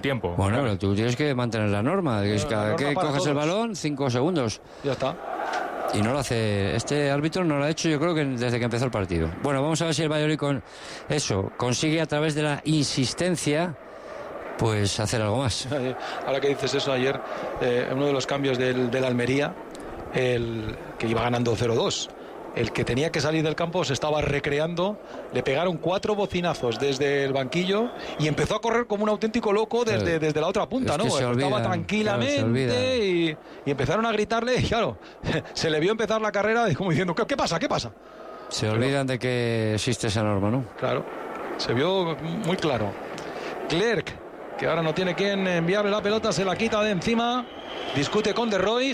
tiempo. Bueno, pero tú tienes que mantener la norma. Cada que coges el balón, 5 segundos. Ya está. Y no lo hace, este árbitro no lo ha hecho, yo creo que desde que empezó el partido. Bueno, vamos a ver si el Valladolid consigue a través de la insistencia pues hacer algo más. Ahora que dices eso, ayer uno de los cambios del Almería, el que iba ganando 0-2, el que tenía que salir del campo se estaba recreando, le pegaron 4 bocinazos desde el banquillo y empezó a correr como un auténtico loco desde la otra punta, ¿no? Estaba tranquilamente y empezaron a gritarle y claro, se le vio empezar la carrera y como diciendo, ¿qué pasa? ¿Qué pasa? Se olvidan de que existe esa norma, ¿no? Claro, se vio muy claro. Clerc, que ahora no tiene quien enviarle la pelota, se la quita de encima, discute con De Roig.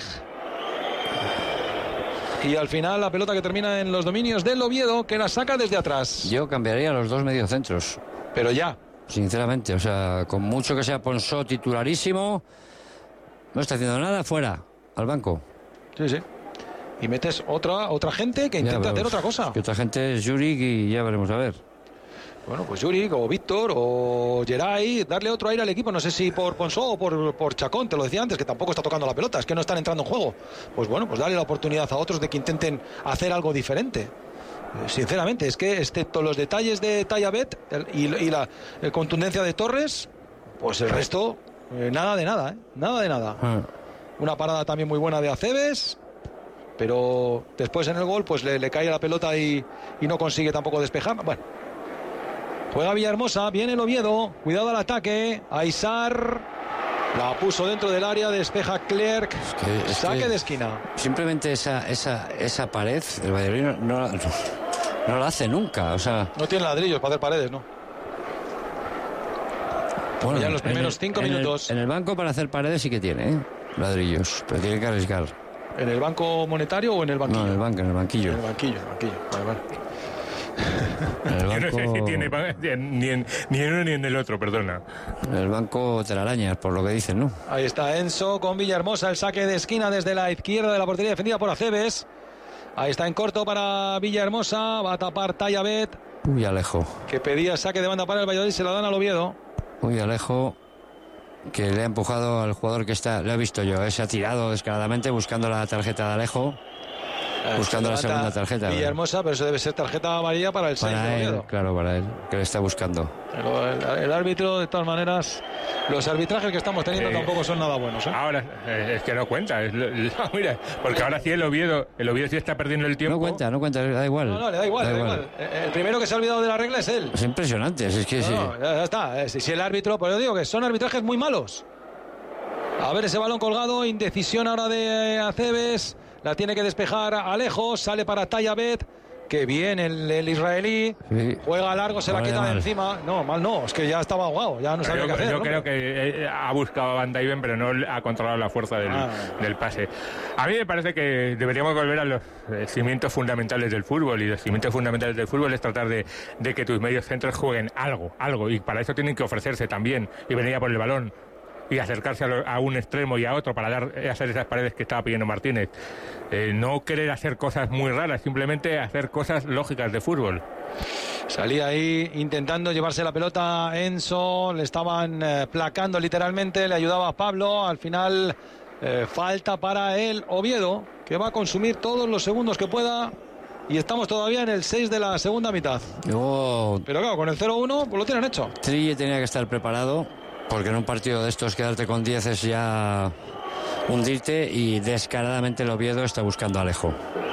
Y al final la pelota que termina en los dominios del Oviedo, que la saca desde atrás. Yo cambiaría los 2 mediocentros. Pero ya. Sinceramente, o sea, con mucho que sea Ponsó titularísimo, no está haciendo nada, fuera, al banco. Sí, sí. Y metes otra gente que intenta hacer otra cosa. Que otra gente es Juric y ya veremos a ver. Bueno, pues Juric o Víctor o Geray, darle otro aire al equipo, no sé si por Ponsó o por Chacón, te lo decía antes, que tampoco está tocando la pelota, es que no están entrando en juego. pues darle la oportunidad a otros de que intenten hacer algo diferente. Sinceramente, es que excepto los detalles de Tayabet y la contundencia de Torres, pues el resto, nada de nada, nada de nada. Una parada también muy buena de Acebes, pero después en el gol pues le cae la pelota y no consigue tampoco despejar. Bueno, juega Villahermosa, viene el Oviedo, cuidado al ataque, Aizar la puso dentro del área, despeja Clerc, saque de esquina. Simplemente esa pared, el Valladolid no la hace nunca, o sea... No tiene ladrillos para hacer paredes, ¿no? Bueno, ya en los primeros 5 minutos. En el banco para hacer paredes sí que tiene, ladrillos, pero tiene que arriesgar. ¿En el banco monetario o en el banquillo? No, en el banquillo. En el banquillo, vale. El banco... Yo no sé si tiene ni en uno ni en el otro, perdona. El banco telarañas, por lo que dicen, ¿no? Ahí está Enzo con Villahermosa, el saque de esquina desde la izquierda de la portería defendida por Acebes. Ahí está en corto para Villahermosa, va a tapar Tayabet. Muy Alejo. Que pedía saque de banda para el Valladolid, se la dan al Oviedo. Muy Alejo, que le ha empujado al jugador que está, lo he visto yo, se ha tirado descaradamente buscando la tarjeta de Alejo. Buscando la segunda tarjeta. Villahermosa, pero eso debe ser tarjeta amarilla para el 6 de Oviedo. Claro, para él, que le está buscando. El árbitro, de todas maneras, los arbitrajes que estamos teniendo tampoco son nada buenos, ¿eh? Ahora, es que no cuenta. Mira, porque ahora sí el Oviedo sí está perdiendo el tiempo. No cuenta, le da igual. No, le da igual. El primero que se ha olvidado de la regla es él. Es impresionante, es que sí. Ya está. Si el árbitro, pues yo digo que son arbitrajes muy malos. A ver ese balón colgado, indecisión ahora de Acebes. La tiene que despejar Alejo, sale para Tayabet. Que bien el israelí. Sí. Juega largo, se la quita de encima. No, mal no, es que ya estaba ahogado, ya no sabía qué hacer. Yo creo que ha buscado a Van Dijven, pero no ha controlado la fuerza del pase. A mí me parece que deberíamos volver a los cimientos fundamentales del fútbol. Y los cimientos fundamentales del fútbol es tratar de que tus medios centros jueguen algo. Y para eso tienen que ofrecerse también y venir a por el balón. Y acercarse a un extremo y a otro para hacer esas paredes que estaba pidiendo Martínez. No querer hacer cosas muy raras, simplemente hacer cosas lógicas de fútbol. Salía ahí intentando llevarse la pelota Enzo, le estaban placando literalmente, le ayudaba a Pablo, al final falta para el Oviedo, que va a consumir todos los segundos que pueda. Y estamos todavía en el 6 de la segunda mitad. Pero claro, con el 0-1 pues lo tienen hecho. Trille tenía que estar preparado, porque en un partido de estos quedarte con 10 es ya hundirte, y descaradamente el Oviedo está buscando a Alejo.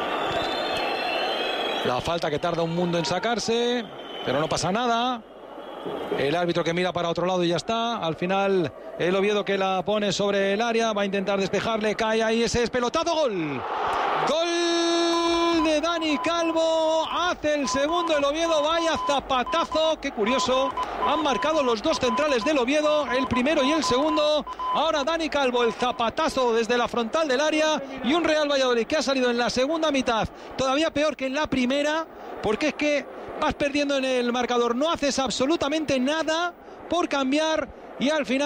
La falta que tarda un mundo en sacarse, pero no pasa nada. El árbitro que mira para otro lado y ya está. Al final el Oviedo que la pone sobre el área, va a intentar despejarle, cae ahí ese pelotazo, gol. Gol de Dani Calvo, hace el segundo el Oviedo, vaya zapatazo, qué curioso, han marcado los dos centrales del Oviedo, el primero y el segundo, ahora Dani Calvo, el zapatazo desde la frontal del área, y un Real Valladolid que ha salido en la segunda mitad, todavía peor que en la primera, porque es que vas perdiendo en el marcador, no haces absolutamente nada por cambiar, y al final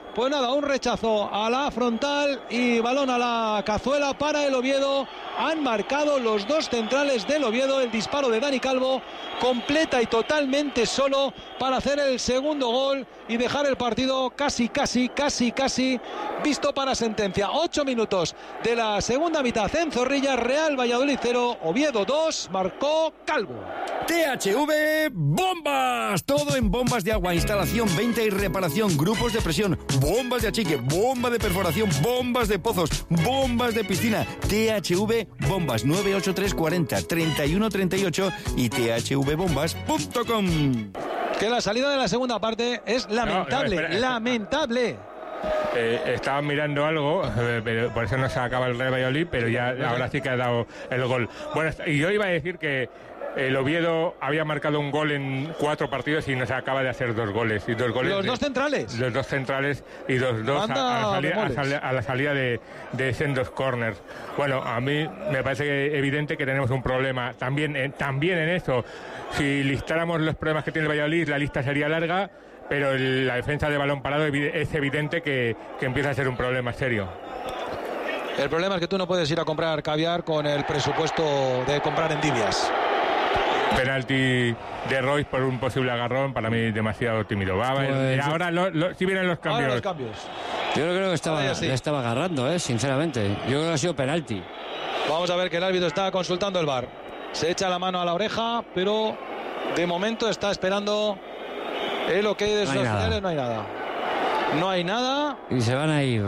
Pues nada, un rechazo a la frontal y balón a la cazuela para el Oviedo. Han marcado los dos centrales del Oviedo. El disparo de Dani Calvo, completa y totalmente solo para hacer el segundo gol y dejar el partido casi visto para sentencia. 8 minutos de la segunda mitad en Zorrilla. Real Valladolid 0, Oviedo 2, marcó Calvo. THV Bombas, todo en bombas de agua, instalación, venta y reparación, grupos de presión, bombas de achique, bomba de perforación, bombas de pozos, bombas de piscina. THV Bombas, 983 40 31 38 y thvbombas.com. Que la salida de la segunda parte es lamentable, espera. lamentable. Estaba mirando algo, pero por eso no se acaba el Real Valladolid, pero ya ahora sí que ha dado el gol. Bueno, y yo iba a decir que el Oviedo había marcado un gol en 4 partidos y nos acaba de hacer 2 goles. Y 2 goles los dos centrales. Los 2 centrales y los 2 a la salida de sendos corners. Bueno, a mí me parece evidente que tenemos un problema también en eso. Si listáramos los problemas que tiene el Valladolid, la lista sería larga, pero la defensa de balón parado es evidente que empieza a ser un problema serio. El problema es que tú no puedes ir a comprar caviar con el presupuesto de comprar endivias. Penalti de Royce por un posible agarrón, para mí demasiado tímido. Ahora si vienen los cambios. Ahora los cambios. Yo creo que le estaba agarrando, sinceramente. Yo creo que ha sido penalti. Vamos a ver que el árbitro está consultando el VAR. Se echa la mano a la oreja, pero de momento está esperando el ok de sus auxiliares. No hay nada. No hay nada. Y se van a ir.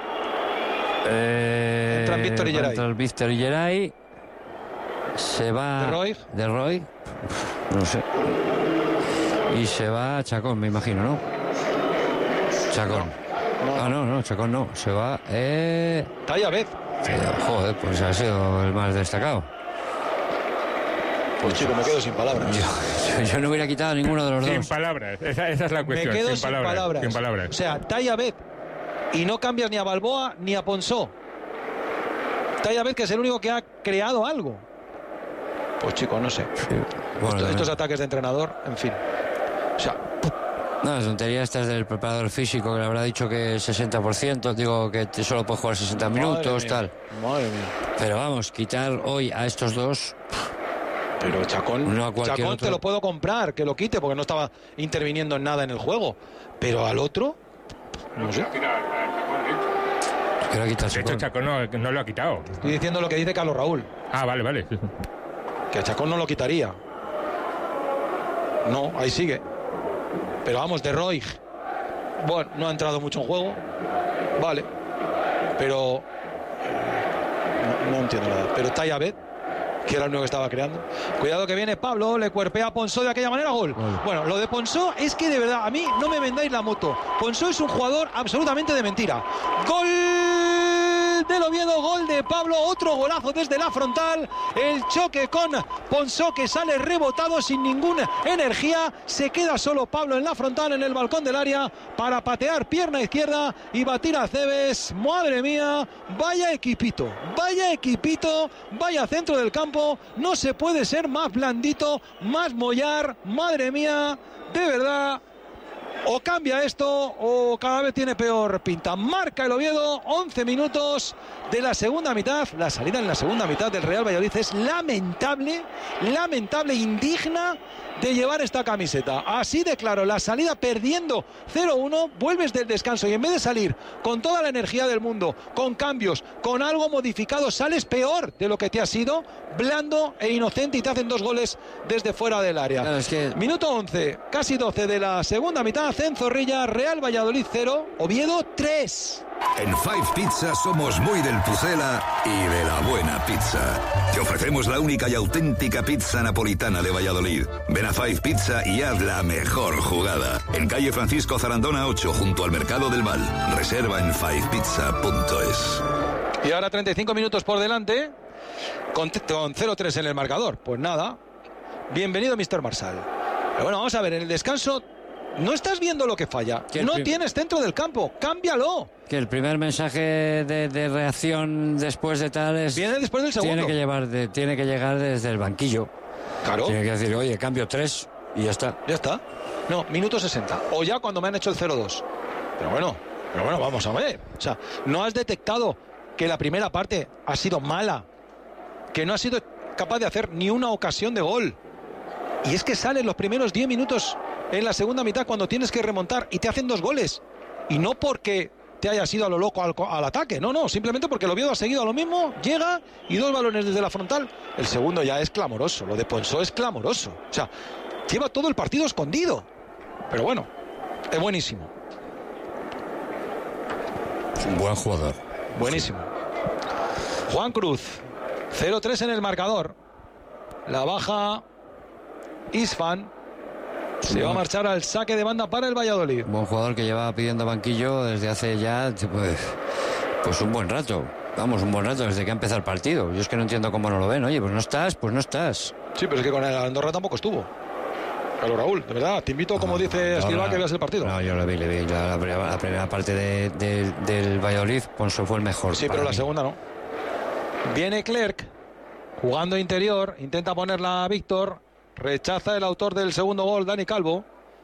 Entran Víctor y Geray. Entra el Víctor y Geray. Se va de Roy, no sé, y se va Chacón, me imagino, ¿no? Chacón. No, Chacón no, se va Tallabed. Joder, pues ha sido el más destacado. Pues chico, me quedo sin palabras. Yo no hubiera quitado ninguno de los dos. Sin palabras, esa es la cuestión. Me quedo sin palabras. O sea, Tallabed, y no cambias ni a Balboa ni a Ponsó. Tallabed, que es el único que ha creado algo. Pues chicos, no sé. Sí. Bueno, estos ataques de entrenador, en fin. O sea, no, la tontería esta es del preparador físico, que le habrá dicho que 60%, digo que solo puede jugar 60 minutos, tal. Madre mía. Pero vamos, quitar hoy a estos dos. Pero Chacón otro. Te lo puedo comprar, que lo quite, porque no estaba interviniendo en nada en el juego. Pero al otro, no sé. De hecho, Chacón no lo ha quitado. Estoy diciendo lo que dice Carlos Raúl. Ah, vale. Que a Chacón no lo quitaría. No, ahí sigue. Pero vamos, de Roig. Bueno, no ha entrado mucho en juego. Vale. Pero no entiendo nada. Pero Tallabed, que era el único que estaba creando. Cuidado que viene Pablo, le cuerpea a Ponsó de aquella manera, gol. Bueno, lo de Ponsó es que de verdad, a mí no me vendáis la moto. Ponsó es un jugador absolutamente de mentira. Gol del Oviedo, gol de Pablo, otro golazo desde la frontal. El choque con Ponsó, que sale rebotado sin ninguna energía. Se queda solo Pablo en la frontal, en el balcón del área, para patear pierna izquierda y batir a Cebes. Madre mía, vaya equipito, vaya centro del campo. No se puede ser más blandito, más mollar. Madre mía, de verdad. O cambia esto o cada vez tiene peor pinta. Marca el Oviedo, 11 minutos de la segunda mitad. La salida en la segunda mitad del Real Valladolid es lamentable, indigna de llevar esta camiseta. Así de claro, la salida perdiendo 0-1, vuelves del descanso y en vez de salir con toda la energía del mundo, con cambios, con algo modificado, sales peor de lo que te has ido, blando e inocente, y te hacen 2 goles desde fuera del área. Claro, es que... Minuto 11, casi 12 de la segunda mitad en Zorrilla. Real Valladolid 0, Oviedo 3. En Five Pizza somos muy del Pucela y de la buena pizza. Te ofrecemos la única y auténtica pizza napolitana de Valladolid. Ven a Five Pizza y haz la mejor jugada. En calle Francisco Zarandona 8, junto al Mercado del Val. Reserva en fivepizza.es. Y ahora 35 minutos por delante, con 0-3 en el marcador. Pues nada, bienvenido Mr. Marsal. Pero bueno, vamos a ver, en el descanso no estás viendo lo que falla. No tienes centro del campo, cámbialo. Que el primer mensaje de reacción después de tal es... Viene después del segundo. Tiene que llegar desde el banquillo. Claro. Tiene que decir, oye, cambio 3 y ya está. Ya está. No, minuto 60. O ya cuando me han hecho el 0-2. Pero bueno, Pero bueno, vamos a ver. O sea, no has detectado que la primera parte ha sido mala, que no has sido capaz de hacer ni una ocasión de gol. Y es que salen los primeros 10 minutos en la segunda mitad cuando tienes que remontar y te hacen 2 goles. Y no porque te hayas ido a lo loco al ataque, no, simplemente porque el Oviedo ha seguido a lo mismo, llega y 2 balones desde la frontal. El segundo ya es clamoroso, lo de Ponsó es clamoroso. O sea, lleva todo el partido escondido. Pero bueno, es buenísimo. Es un buen jugador. Buenísimo. Juan Cruz, 0-3 en el marcador. La baja Isfan. Se va a marchar al saque de banda para el Valladolid. Buen jugador que lleva pidiendo banquillo desde hace ya pues un buen rato. Vamos, un buen rato desde que ha empezado el partido. Yo es que no entiendo cómo no lo ven. Oye, pues no estás. Sí, pero es que con el Andorra tampoco estuvo. Pero Raúl, de verdad, te invito, como dice Escribá, que veas el partido. No, yo lo vi. La primera parte del Valladolid, Ponso fue el mejor. Sí, pero la segunda no. Viene Clerc, jugando interior, intenta ponerla a Víctor. Rechaza el autor del segundo gol, Dani Calvo.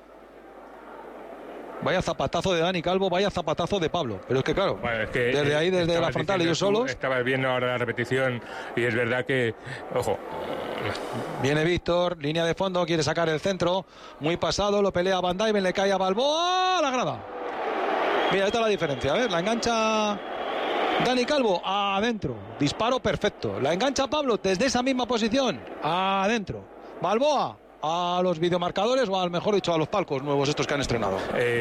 Vaya zapatazo de Dani Calvo, vaya zapatazo de Pablo. Pero es que claro, bueno, es que desde ahí, desde la frontal, ellos solos. Estaba viendo ahora la repetición y es verdad que, ojo. Viene Víctor, línea de fondo, quiere sacar el centro. Muy pasado, lo pelea Van Dijven, le cae a Balboa, a la grada. Mira, esta es la diferencia, a ver, la engancha Dani Calvo, adentro. Disparo perfecto. La engancha Pablo desde esa misma posición, adentro. Balboa a los videomarcadores o, al mejor dicho, a los palcos nuevos estos que han estrenado.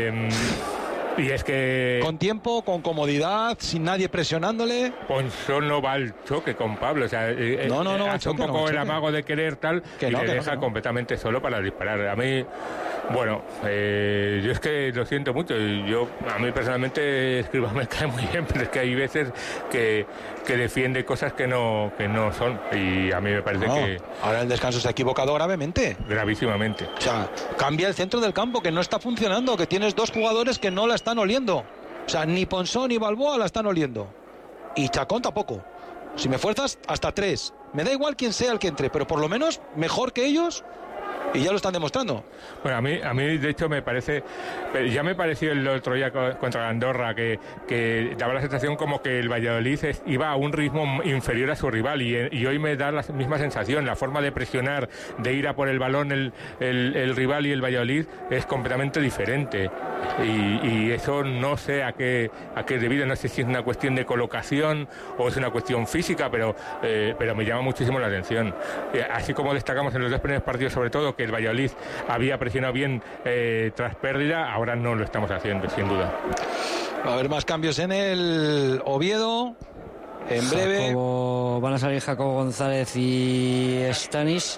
Y es que con tiempo, con comodidad, sin nadie presionándole. Ponso no va al choque con Pablo, o sea, no hace un poco el amago de querer tal y le deja completamente solo para disparar. A mí, bueno, yo es que lo siento mucho, y a mí personalmente Escribá me cae muy bien, pero es que hay veces que defiende cosas que no son, y a mí me parece que ahora el descanso se ha equivocado gravísimamente. O sea, cambia el centro del campo, que no está funcionando, que tienes 2 jugadores que no la están oliendo. O sea, ni Ponsó ni Balboa la están oliendo. Y Chacón tampoco. Si me fuerzas, hasta 3. Me da igual quién sea el que entre, pero por lo menos mejor que ellos. Y ya lo están demostrando. Bueno, a mí de hecho me parece, ya me pareció el otro día contra Andorra que daba la sensación como que el Valladolid iba a un ritmo inferior a su rival, y hoy me da la misma sensación. La forma de presionar, de ir a por el balón el rival y el Valladolid es completamente diferente, y eso no sé a qué es debido. No sé si es una cuestión de colocación o es una cuestión física, pero me llama muchísimo la atención. Así como destacamos en los 2 primeros partidos, sobre todo, que el Valladolid había presionado bien tras pérdida, ahora no lo estamos haciendo, sin duda. Va a haber más cambios en el Oviedo. En breve van a salir Jacobo González y Stanis.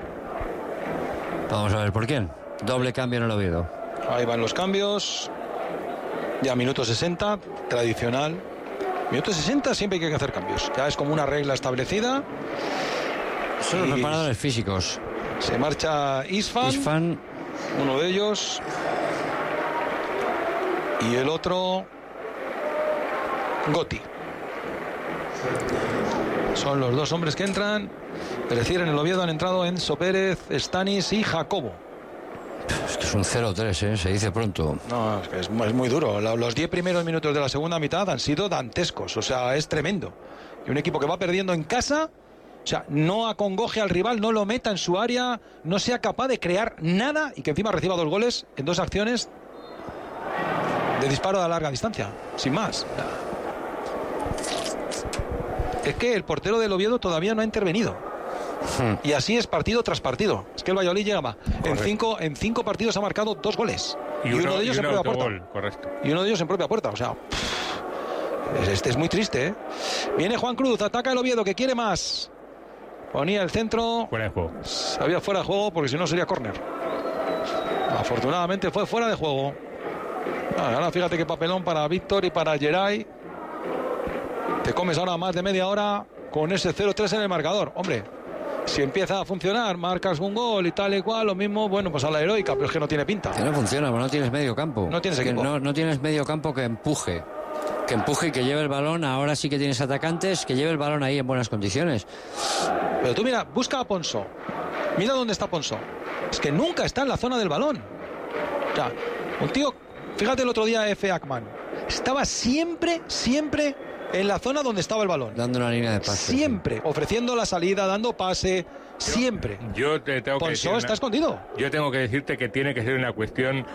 Vamos a ver por quién. Doble cambio en el Oviedo. Ahí van los cambios. Ya minuto 60, tradicional. Minuto 60 siempre hay que hacer cambios. Ya es como una regla establecida. Son los preparadores físicos. Se marcha Isfan, uno de ellos, y el otro Gotti. Son los 2 hombres que entran. Es decir, en el Oviedo han entrado Enzo Pérez, Stanis y Jacobo. Es que es un 0-3, se dice pronto. No, es que es muy duro. Los 10 primeros minutos de la segunda mitad han sido dantescos. O sea, es tremendo. Y un equipo que va perdiendo en casa, o sea, no acongoje al rival, no lo meta en su área, no sea capaz de crear nada, y que encima reciba 2 goles en 2 acciones de disparo a larga distancia, sin más. Es que el portero del Oviedo todavía no ha intervenido. Y así es partido tras partido. Es que el Valladolid llegaba. En 5 partidos ha marcado 2 goles. Y uno de ellos en propia puerta. Correcto. Y uno de ellos en propia puerta. O sea, este es muy triste, ¿eh? Viene Juan Cruz, ataca el Oviedo, que quiere más. Ponía el centro. Fuera de juego. Había fuera de juego, porque si no sería córner. Afortunadamente fue fuera de juego. Ahora fíjate qué papelón para Víctor y para Geray. Te comes ahora más de media hora con ese 0-3 en el marcador. Hombre, si empieza a funcionar, marcas un gol y tal y cual, lo mismo, bueno, pues a la heroica, pero es que no tiene pinta. Que no funciona, porque no tienes medio campo. No tienes equipo. No tienes medio campo que empuje. Que empuje y que lleve el balón. Ahora sí que tienes atacantes, que lleve el balón ahí en buenas condiciones. Pero tú mira, busca a Ponsó. Mira dónde está Ponsó. Es que nunca está en la zona del balón. O sea, un tío, fíjate el otro día F. Ackman. estaba siempre en la zona donde estaba el balón. Dando una línea de pase. Siempre, ofreciendo la salida, dando pase, siempre. Yo te tengo que decir... está escondido. Yo tengo que decirte que tiene que ser una cuestión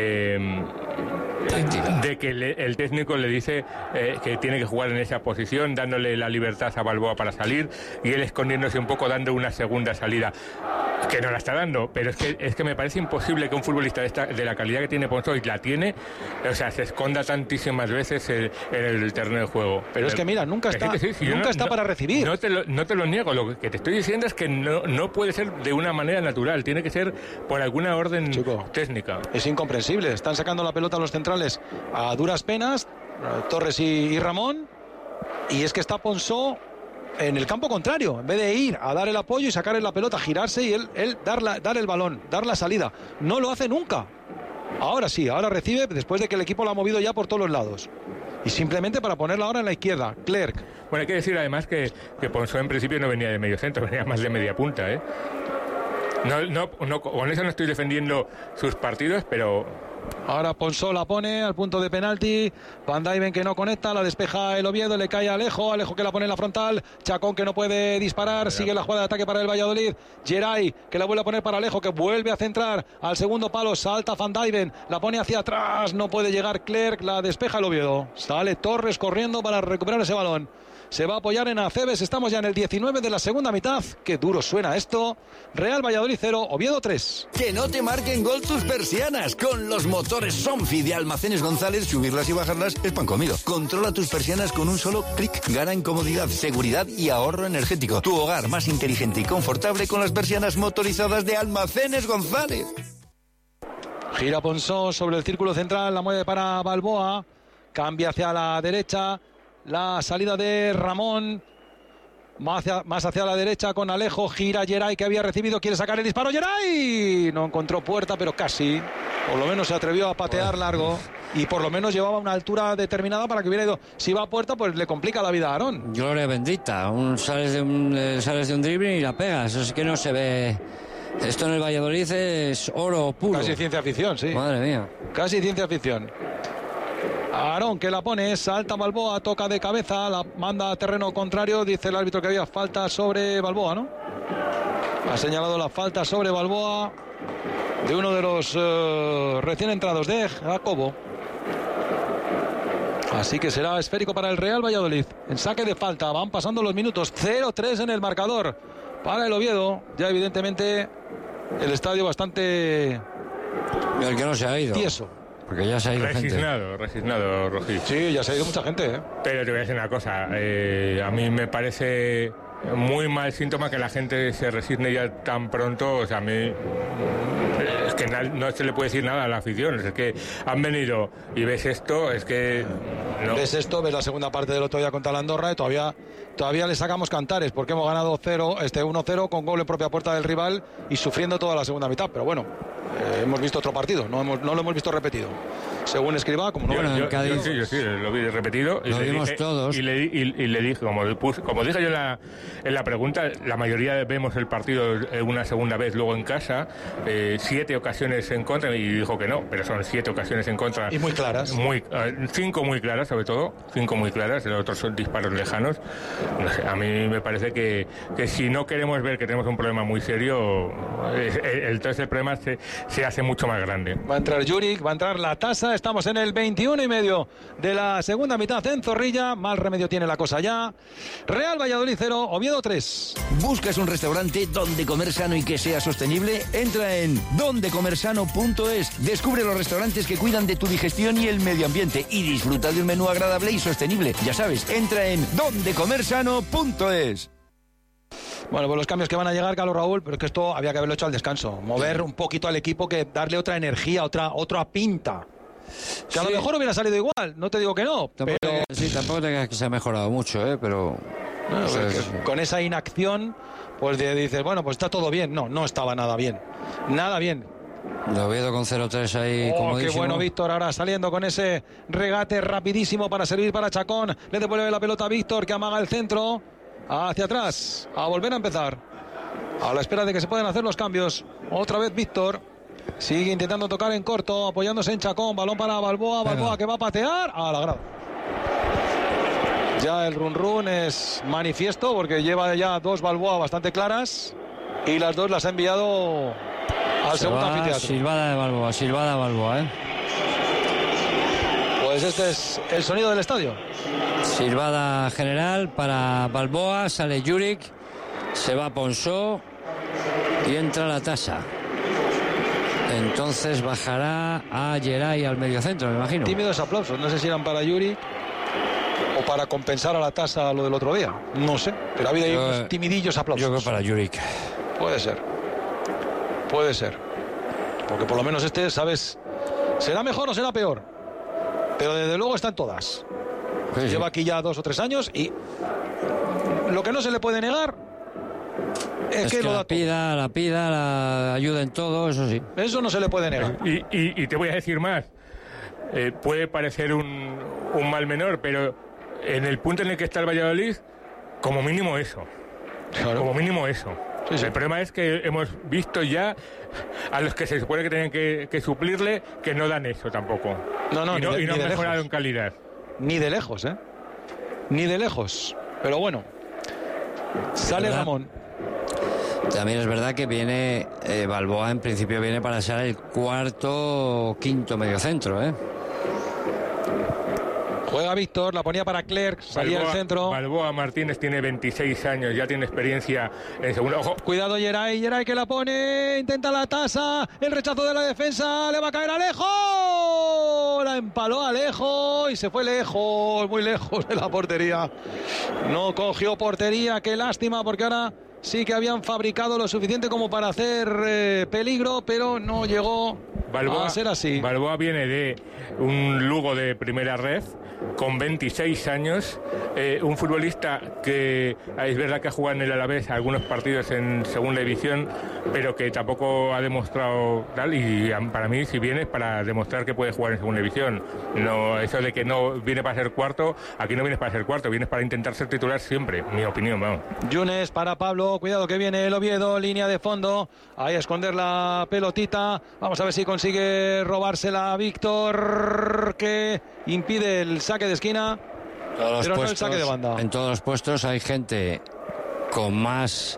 de que el técnico le dice que tiene que jugar en esa posición, dándole la libertad a Balboa para salir, y él escondiéndose un poco, dando una segunda salida. Que no la está dando, pero es que me parece imposible que un futbolista de la calidad que tiene Ponsó, y la tiene, o sea, se esconda tantísimas veces en el terreno de juego. Pero es que mira, nunca está, para recibir. No te lo niego, lo que te estoy diciendo es que no puede ser de una manera natural, tiene que ser por alguna orden técnica. Es incomprensible, están sacando la pelota a los centrales a duras penas, Torres y Ramón, y es que está Ponsó en el campo contrario, en vez de ir a dar el apoyo y sacarle la pelota, girarse y él dar el balón, dar la salida. No lo hace nunca. Ahora sí, ahora recibe después de que el equipo la ha movido ya por todos los lados. Y simplemente para ponerla ahora en la izquierda, Clerc. Bueno, hay que decir además que Ponsó en principio no venía de medio centro, venía más de media punta, ¿eh? No, con eso no estoy defendiendo sus partidos, pero... Ahora Ponsó la pone al punto de penalti. Van Dijven que no conecta, la despeja el Oviedo, le cae a Alejo que la pone en la frontal. Chacón que no puede disparar, sigue la jugada de ataque para el Valladolid. Geray que la vuelve a poner para Alejo, que vuelve a centrar al segundo palo, salta Van Dijven, la pone hacia atrás, no puede llegar Clerc, la despeja el Oviedo. Sale Torres corriendo para recuperar ese balón. Se va a apoyar en Aceves. Estamos ya en el 19 de la segunda mitad. Qué duro suena esto. Real Valladolid 0, Oviedo 3. Que no te marquen gol tus persianas. Con los motores Sonfi de Almacenes González, subirlas y bajarlas es pan comido. Controla tus persianas con un solo clic. Gana en comodidad, seguridad y ahorro energético. Tu hogar más inteligente y confortable con las persianas motorizadas de Almacenes González. Gira Ponsó sobre el círculo central. La mueve para Balboa. Cambia hacia la derecha. La salida de Ramón, más hacia la derecha con Alejo, gira Geray que había recibido, quiere sacar el disparo, Geray, no encontró puerta, pero casi, por lo menos se atrevió a patear largo y por lo menos llevaba una altura determinada para que hubiera ido. Si va a puerta, pues le complica la vida a Aarón. Gloria bendita, sales de un dribbling y la pegas, es que no se ve. Esto en el Valladolid es oro puro. Casi ciencia ficción, sí. Madre mía. Casi ciencia ficción. Aarón que la pone, salta Balboa, toca de cabeza, la manda a terreno contrario, dice el árbitro que había falta sobre Balboa, ¿no? Ha señalado la falta sobre Balboa de uno de los recién entrados de Jacobo. Así que será esférico para el Real Valladolid. En saque de falta, van pasando los minutos, 0-3 en el marcador para el Oviedo. Ya evidentemente el estadio bastante... El que no se ha ido. Tieso. Porque ya se ha ido resignado, Rojí. Sí, ya se ha ido mucha gente, ¿eh? Pero te voy a decir una cosa. A mí me parece muy mal síntoma que la gente se resigne ya tan pronto. O sea, a mí... Es que no se le puede decir nada a la afición. Es que han venido y ves esto, es que... No. Ves esto, ves la segunda parte del otro día contra la Andorra y todavía le sacamos cantares porque hemos ganado 1-0 con gol en propia puerta del rival y sufriendo toda la segunda mitad. Pero bueno, hemos visto otro partido, no lo hemos visto repetido. Según Escribá, como no... Bueno, yo sí, lo vi repetido. Lo vimos todos. Y le dije, como dije yo en la pregunta, la mayoría vemos el partido una segunda vez luego en casa, 7 ocasiones en contra, y dijo que no, pero son 7 ocasiones en contra. Y muy claras. 5 muy claras, sobre todo, 5 muy claras, los otros son disparos lejanos. No sé, a mí me parece que si no queremos ver que tenemos un problema muy serio, entonces el problema se hace mucho más grande. Va a entrar Juric, va a entrar la tasa. Estamos en el 21:30 de la segunda mitad en Zorrilla. Mal remedio tiene la cosa ya. Real Valladolid 0, Oviedo 3. ¿Buscas un restaurante donde comer sano y que sea sostenible? Entra en dondecomersano.es. Descubre los restaurantes que cuidan de tu digestión y el medio ambiente y disfruta de un menú agradable y sostenible. Ya sabes, entra en dondecomersano.es. Bueno, pues los cambios que van a llegar, Carlos Raúl, pero es que esto había que haberlo hecho al descanso. Mover un poquito al equipo, que darle otra energía, otra pinta. Que a lo mejor hubiera salido igual, no te digo que no. Tampoco te que se ha mejorado mucho, pero... Con esa inacción, pues dices, bueno, pues está todo bien. No estaba nada bien. Nada bien. Lo Oviedo con 0-3 ahí, comodísimo. Qué bueno Víctor, ahora saliendo con ese regate rapidísimo para servir para Chacón. Le devuelve la pelota a Víctor, que amaga el centro. Hacia atrás, a volver a empezar. A la espera de que se puedan hacer los cambios. Otra vez Víctor. Sigue intentando tocar en corto, apoyándose en Chacón. Balón para Balboa que va a patear a la grada. Ya el run es manifiesto porque lleva ya 2 Balboa bastante claras y las 2 las ha enviado al segundo anfiteatro. Silbada de Balboa, ¿eh? Pues este es el sonido del estadio. Silbada general para Balboa, sale Juric, se va Ponsó y entra la Tasa. Entonces bajará a Geray al mediocentro, me imagino. Tímidos aplausos, no sé si eran para Juric o para compensar a la Tasa lo del otro día. No sé, pero ha habido ahí unos timidillos aplausos. Yo creo para Juric. Puede ser. Porque por lo menos este, ¿sabes? ¿Será mejor o será peor? Pero desde luego están todas. Sí. Lleva aquí ya 2 o 3 años y lo que no se le puede negar es que lo da la pida, la ayuda en todo, eso sí. Eso no se le puede negar. Y te voy a decir más. Puede parecer un mal menor, pero en el punto en el que está el Valladolid, como mínimo eso. Claro. Como mínimo eso. Sí, sí. El problema es que hemos visto ya a los que se supone que tienen que suplirle que no dan eso tampoco. No han mejorado en calidad. Ni de lejos, ¿eh? Ni de lejos. Pero bueno, sale Ramón. También es verdad que viene Balboa, en principio viene para ser el 4º o 5º mediocentro, ¿eh? Juega Víctor, la ponía para Clerc, salía al centro. Balboa Martínez tiene 26 años, ya tiene experiencia en segundo. Ojo. Cuidado Geray que la pone, intenta la Tasa, el rechazo de la defensa, le va a caer Alejo. La empaló Alejo y se fue lejos, muy lejos de la portería. No cogió portería, qué lástima, porque ahora sí que habían fabricado lo suficiente como para hacer peligro, pero no llegó a ser así. Balboa viene de un Lugo de primera red, con 26 años, un futbolista que es verdad que ha jugado en el Alavés algunos partidos en segunda división, pero que tampoco ha demostrado tal, y para mí si viene es para demostrar que puede jugar en segunda división. No, eso de que no viene para ser cuarto, aquí no vienes para ser cuarto, vienes para intentar ser titular siempre, mi opinión, vamos. Yunes para Pablo, cuidado que viene el Oviedo, línea de fondo, ahí a esconder la pelotita, vamos a ver si consigue robársela a Víctor, que impide el saque de esquina, pero no el saque de banda. En todos los puestos hay gente con más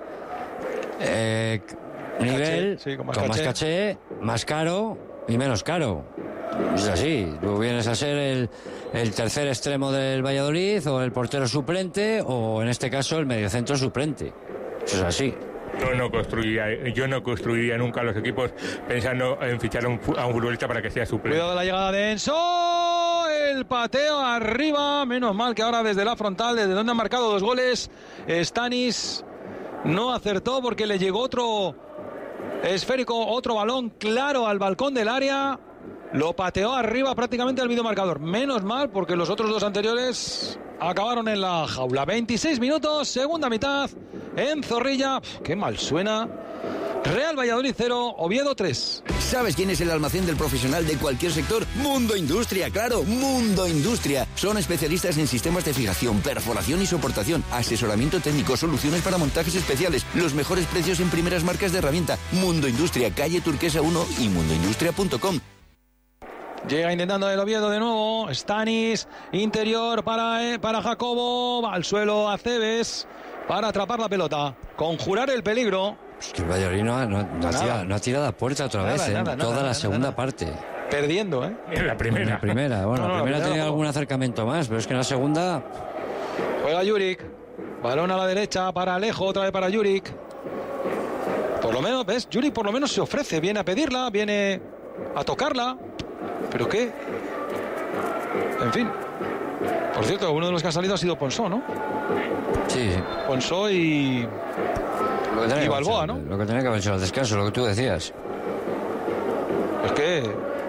nivel, con más caché, más caro y menos caro. Es así, tú vienes a ser el tercer extremo del Valladolid, o el portero suplente, o en este caso el mediocentro suplente. Eso es así. Yo no construiría nunca los equipos pensando en fichar a un futbolista para que sea suplente. Cuidado de la llegada de Enzo, el pateo arriba, menos mal que ahora desde la frontal, desde donde han marcado 2 goles, Stanis no acertó porque le llegó otro esférico, otro balón claro al balcón del área, lo pateó arriba prácticamente al videomarcador. Menos mal porque los otros 2 anteriores acabaron en la jaula. 26 minutos, segunda mitad en Zorrilla. Qué mal suena. Real Valladolid 0, Oviedo 3. ¿Sabes quién es el almacén del profesional de cualquier sector? Mundo Industria, claro, Mundo Industria. Son especialistas en sistemas de fijación, perforación y soportación, asesoramiento técnico, soluciones para montajes especiales, los mejores precios en primeras marcas de herramienta. Mundo Industria, calle Turquesa 1 y mundoindustria.com. Llega intentando el Oviedo de nuevo. Stanis, interior para Jacobo. Va al suelo Aceves para atrapar la pelota. Conjurar el peligro. Es que el Valladolid no ha tirado a puerta otra vez, toda la segunda parte. Perdiendo, ¿eh? En la primera. La primera tenía algún acercamiento más, pero es que en la segunda... Juega Juric. Balón a la derecha para Alejo, otra vez para Juric. Por lo menos, ¿ves? Juric por lo menos se ofrece, viene a pedirla, viene a tocarla. ¿Pero qué? En fin. Por cierto, uno de los que ha salido ha sido Ponsó, ¿no? Sí. Ponsó y Balboa, ¿no? Lo que tenía que haber hecho al descanso, lo que tú decías. Es que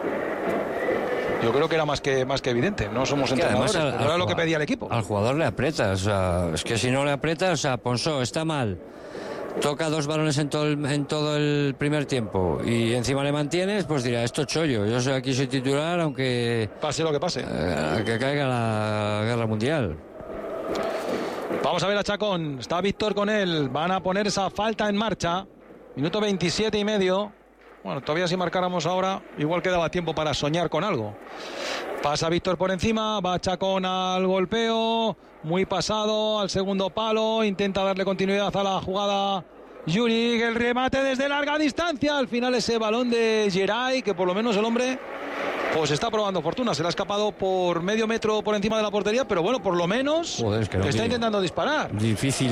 yo creo que era más que evidente. No somos entrenadores, además era lo que pedía el equipo. Al jugador le aprieta, o sea, es que si no le aprieta, o sea, Ponsó está mal. Toca 2 balones en todo el primer tiempo y encima le mantienes, pues dirá, esto es chollo, yo aquí soy titular, aunque pase lo que pase, que caiga la guerra mundial. Vamos a ver a Chacón, está Víctor con él, van a poner esa falta en marcha, minuto 27 y medio. Bueno, todavía si marcáramos ahora, igual quedaba tiempo para soñar con algo. Pasa Víctor por encima, va Chacón al golpeo, muy pasado, al segundo palo, intenta darle continuidad a la jugada Juric, el remate desde larga distancia, al final ese balón de Geray, que por lo menos el hombre pues está probando fortuna, se le ha escapado por medio metro por encima de la portería, pero bueno, por lo menos está intentando disparar. Difícil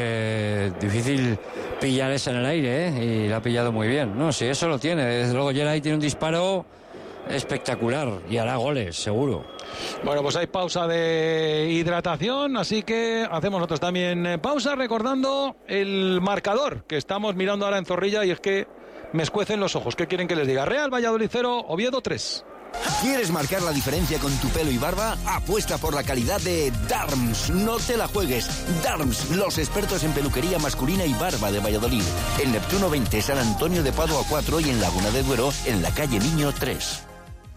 pillar esa en el aire, y la ha pillado muy bien. No, sí, eso lo tiene. Desde luego Geray tiene un disparo espectacular y hará goles, seguro. Bueno, pues hay pausa de hidratación, así que hacemos nosotros también pausa, recordando el marcador que estamos mirando ahora en Zorrilla, y es que me escuecen los ojos. ¿Qué quieren que les diga? Real Valladolid 0, Oviedo 3. ¿Quieres marcar la diferencia con tu pelo y barba? Apuesta por la calidad de Darms. No te la juegues. Darms, los expertos en peluquería masculina y barba de Valladolid. En Neptuno 20, San Antonio de Padua 4 y en Laguna de Duero, en la calle Niño 3.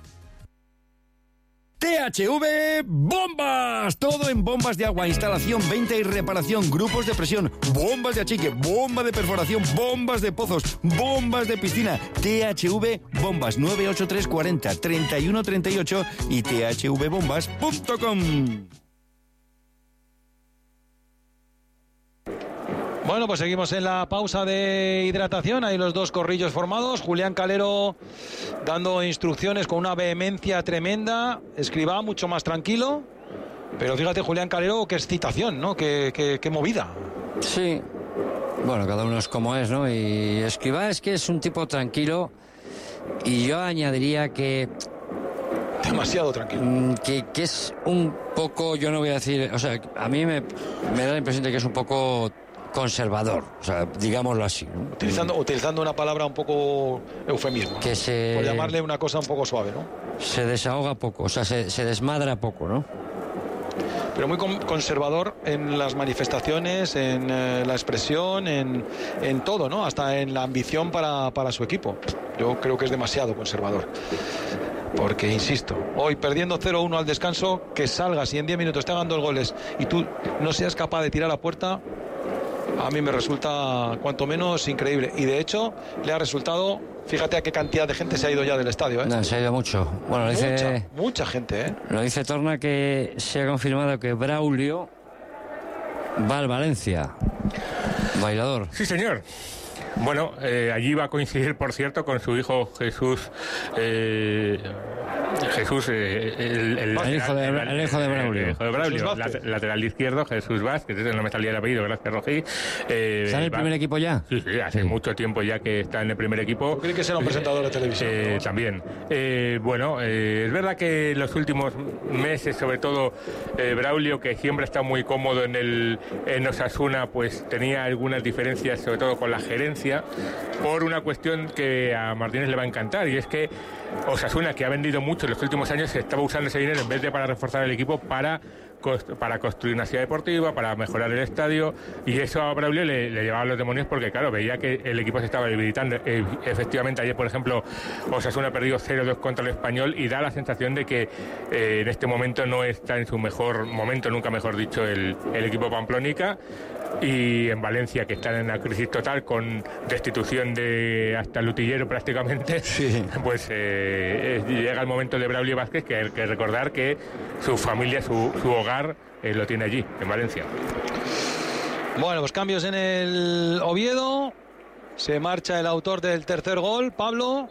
THV Bombas, todo en bombas de agua, instalación, venta y reparación, grupos de presión, bombas de achique, bomba de perforación, bombas de pozos, bombas de piscina. THV Bombas, 98340 3138 y thvbombas.com. Bueno, pues seguimos en la pausa de hidratación. Hay los dos corrillos formados. Julián Calero dando instrucciones con una vehemencia tremenda. Escribá mucho más tranquilo. Pero fíjate, Julián Calero, qué excitación, ¿no? Qué movida. Sí. Bueno, cada uno es como es, ¿no? Y Escribá es que es un tipo tranquilo. Y yo añadiría que... demasiado tranquilo. Que es un poco, yo no voy a decir... O sea, a mí me da la impresión de que es un poco... conservador, o sea, digámoslo así, ¿no? Utilizando una palabra un poco eufemismo, que por llamarle una cosa un poco suave, ¿no? Se desahoga poco, o sea, se desmadra poco, ¿no? Pero muy conservador en las manifestaciones, en la expresión, en todo, ¿no? Hasta en la ambición para su equipo. Yo creo que es demasiado conservador. Porque, insisto, hoy perdiendo 0-1 al descanso, que salgas y en 10 minutos te hagan 2 goles y tú no seas capaz de tirar a puerta, a mí me resulta cuanto menos increíble. Y de hecho le ha resultado, fíjate a qué cantidad de gente se ha ido ya del estadio, ¿eh? No, se ha ido mucho. Bueno, lo dice, mucha gente, ¿eh? Lo dice Torna, que se ha confirmado que Braulio va al Valencia. Bailador. Sí, señor. Bueno, allí va a coincidir, por cierto, con su hijo Jesús. El hijo de Braulio. Lateral izquierdo, Jesús Vázquez, no me salía el apellido, gracias, Rojí. ¿Está en el primer equipo ya? Sí, hace mucho tiempo ya que está en el primer equipo. Yo creo que será un presentador de televisión. También. Bueno, es verdad que en los últimos meses, sobre todo, Braulio, que siempre está muy cómodo en Osasuna, pues tenía algunas diferencias, sobre todo con la gerencia, por una cuestión que a Martínez le va a encantar, y es que Osasuna, que ha vendido mucho en los últimos años, estaba usando ese dinero en vez de para reforzar el equipo para construir una ciudad deportiva, para mejorar el estadio, y eso a Braulio le llevaba a los demonios, porque claro, veía que el equipo se estaba debilitando. Efectivamente, ayer, por ejemplo, Osasuna ha perdido 0-2 contra el Español, y da la sensación de que en este momento no está en su mejor momento, nunca mejor dicho, el equipo pamplónica. Y en Valencia, que están en una crisis total, con destitución de hasta el utillero prácticamente, sí. Pues llega el momento de Braulio Vázquez, que hay que recordar que su familia, su hogar lo tiene allí, en Valencia. Bueno, pues cambios en el Oviedo. Se marcha el autor del tercer gol, Pablo,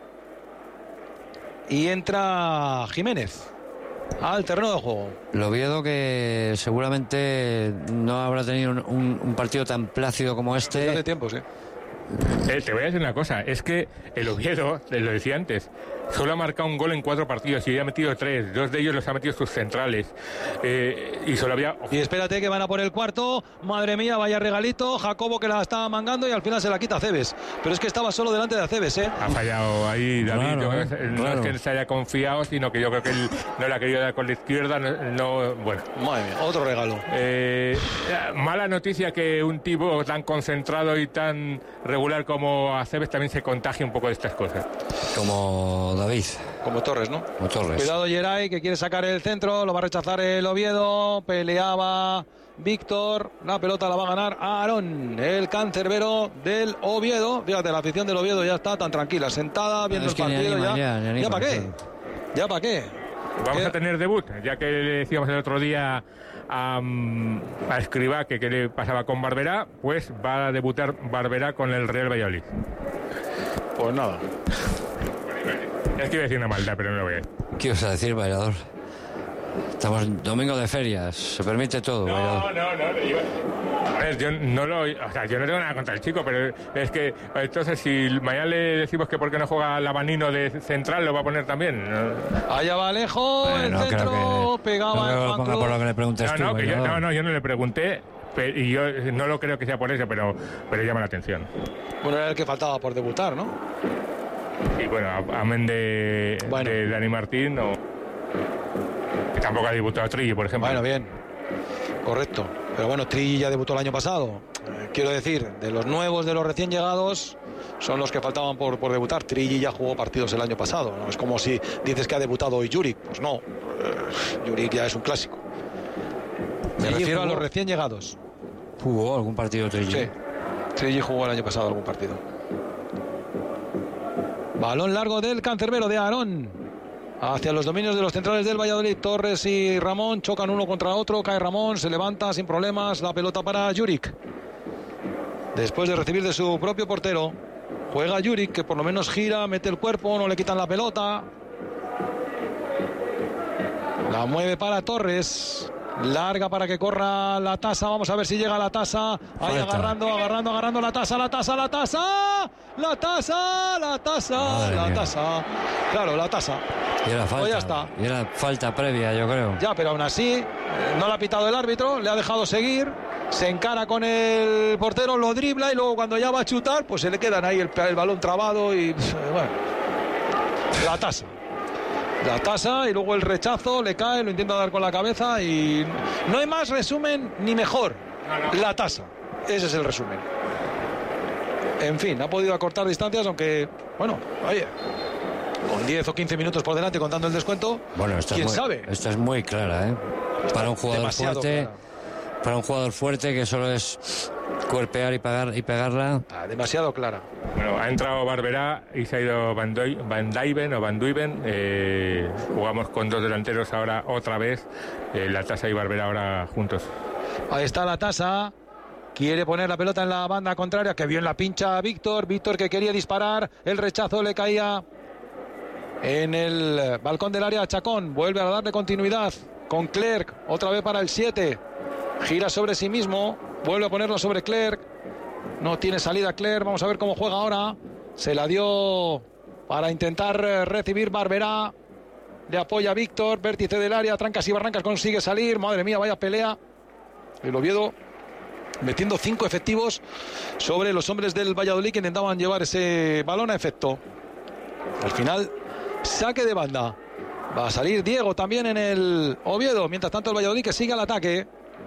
y entra Jiménez al terreno de juego. El Oviedo, que seguramente no habrá tenido un partido tan plácido como este. Hace tiempo, sí. Te voy a decir una cosa, es que el Oviedo, lo decía antes, solo ha marcado un gol en 4 partidos y ha metido 3, 2 de ellos los ha metido sus centrales, y solo había... Y espérate que van a por el cuarto, madre mía, vaya regalito, Jacobo que la estaba mangando y al final se la quita Acebes, pero es que estaba solo delante de Acebes, ¿eh? Ha fallado ahí David, no es que se haya confiado, sino que yo creo que él no le ha querido dar con la izquierda, bueno. Madre mía, otro regalo. Mala noticia que un tipo tan concentrado y tan regular como Acebes también se contagie un poco de estas cosas. Como David. Como Torres, ¿no? Como Torres. Cuidado Geray, que quiere sacar el centro, lo va a rechazar el Oviedo, peleaba Víctor, la pelota la va a ganar Aarón, el cancerbero del Oviedo. Fíjate, la afición del Oviedo ya está tan tranquila, sentada, viendo el partido. ¿Ya para qué? ¿Ya para qué? Vamos a tener debut, ya que le decíamos el otro día a Escribá que qué le pasaba con Barberá, pues va a debutar Barberá con el Real Valladolid. Pues nada. Es que iba a decir una maldad, pero no lo voy a decir. ¿Qué ibas a decir, bailador? Estamos domingo de ferias, se permite todo. No. A ver, yo no tengo nada contra el chico, pero es que entonces si mañana le decimos que por qué no juega Lavanino de central, lo va a poner también. Allá va Alejo, el centro, pegaba el Juan Cruz. Por lo que le preguntes tú, yo no le pregunté, y yo no lo creo que sea por eso, pero llama la atención. Bueno, era el que faltaba por debutar, ¿no? Y bueno, amén de Dani Martín, que tampoco ha debutado Trilli, por ejemplo. Bueno, bien, correcto. Pero bueno, Trilli ya debutó el año pasado. Quiero decir, de los nuevos, de los recién llegados, son los que faltaban por debutar. Trilli ya jugó partidos el año pasado. No es como si dices que ha debutado hoy Juric. Pues no, Juric ya es un clásico. Me refiero a los recién llegados. ¿Jugó algún partido Trilli? Sí, Trilli jugó el año pasado algún partido. Balón largo del cancerbero de Aarón hacia los dominios de los centrales del Valladolid. Torres y Ramón chocan uno contra otro. Cae Ramón, se levanta sin problemas. La pelota para Juric. Después de recibir de su propio portero, juega Juric, que por lo menos gira, mete el cuerpo, no le quitan la pelota. La mueve para Torres. Larga para que corra la Tasa. Vamos a ver si llega la Tasa. Ahí agarrando la Tasa. Claro, la Tasa. Y era falta. Pues ya está. Y era falta previa, yo creo. Ya, pero aún así, no le ha pitado el árbitro, le ha dejado seguir. Se encara con el portero, lo dribla y luego cuando ya va a chutar, pues se le quedan ahí el balón trabado y bueno. La tasa y luego el rechazo, le cae, lo intenta dar con la cabeza y no hay más resumen ni mejor. La tasa, ese es el resumen. En fin, ha podido acortar distancias, aunque, bueno, oye, con 10 o 15 minutos por delante contando el descuento, bueno, ¿quién sabe? Esta es muy clara, ¿eh? Para un jugador demasiado fuerte, clara. Para un jugador fuerte que solo es cuerpear y pegarla. Demasiado clara. Bueno, ha entrado Barberá y se ha ido Van Duiven. Jugamos con dos delanteros ahora otra vez. La Tasa y Barberá ahora juntos. Ahí está la Tasa. Quiere poner la pelota en la banda contraria, que bien la pincha Víctor que quería disparar. El rechazo le caía en el balcón del área a Chacón. Vuelve a darle continuidad con Clerc. Otra vez para el 7. Gira sobre sí mismo. Vuelve a ponerlo sobre Clerc. No tiene salida Clerc. Vamos a ver cómo juega ahora. Se la dio para intentar recibir Barberá. Le apoya Víctor. Vértice del área. Trancas y barrancas. Consigue salir. Madre mía, vaya pelea. El Oviedo metiendo 5 efectivos sobre los hombres del Valladolid que intentaban llevar ese balón a efecto. Al final, saque de banda. Va a salir Diego también en el Oviedo. Mientras tanto, el Valladolid que sigue al ataque.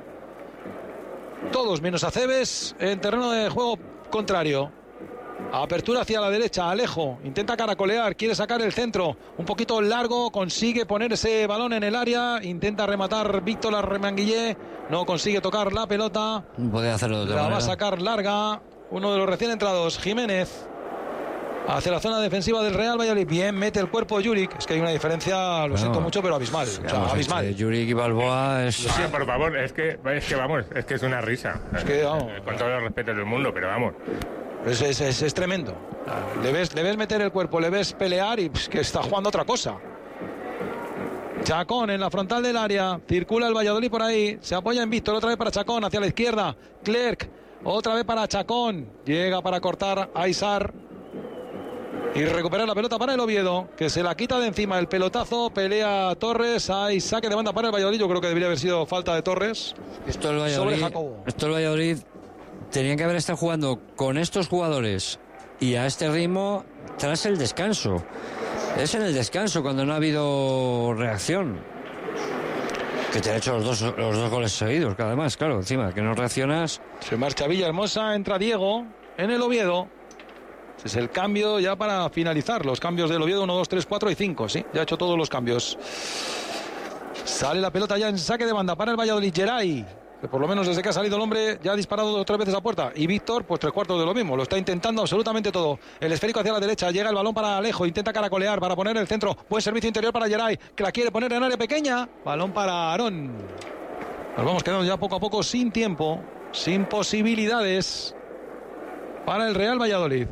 Todos menos Acebes en terreno de juego contrario. Apertura hacia la derecha, Alejo intenta caracolear, quiere sacar el centro un poquito largo, consigue poner ese balón en el área, intenta rematar Víctor Arremanguillé, no consigue tocar la pelota, puede hacerlo de otra manera. Va a sacar larga uno de los recién entrados, Jiménez, hacia la zona defensiva del Real Valladolid. Bien, mete el cuerpo Juric. Es que hay una diferencia, lo siento mucho, pero abismal. O sea, abismal. Juric y Balboa es... Sí, por favor, es que es una risa. Es que, vamos, con todo el respeto del mundo, pero vamos. Es tremendo. Le ves meter el cuerpo, le ves pelear y que está jugando otra cosa. Chacón en la frontal del área. Circula el Valladolid por ahí. Se apoya en Víctor. Otra vez para Chacón hacia la izquierda. Clerc. Otra vez para Chacón. Llega para cortar a Isar. Y recuperar la pelota para el Oviedo, que se la quita de encima el pelotazo. Pelea Torres. Hay saque de banda para el Valladolid. Yo creo que debería haber sido falta de Torres. Esto el Valladolid tenían que haber estado jugando con estos jugadores y a este ritmo tras el descanso. Es en el descanso cuando no ha habido reacción. Que te han hecho los dos goles seguidos, que además, claro, encima que no reaccionas. Se marcha Villahermosa, entra Diego en el Oviedo. Ese es el cambio ya para finalizar. Los cambios del Oviedo, 1, 2, 3, 4 y 5. Sí, ya ha hecho todos los cambios. Sale la pelota ya en saque de banda para el Valladolid. Geray que por lo menos desde que ha salido el hombre ya ha disparado 2 o 3 veces a puerta. Y Víctor, pues 3/4 de lo mismo. Lo está intentando absolutamente todo. El esférico hacia la derecha, llega el balón para Alejo, intenta caracolear para poner el centro. Buen servicio interior para Geray, que la quiere poner en área pequeña. Balón para Aarón. Nos vamos quedando ya poco a poco sin tiempo, sin posibilidades para el Real Valladolid.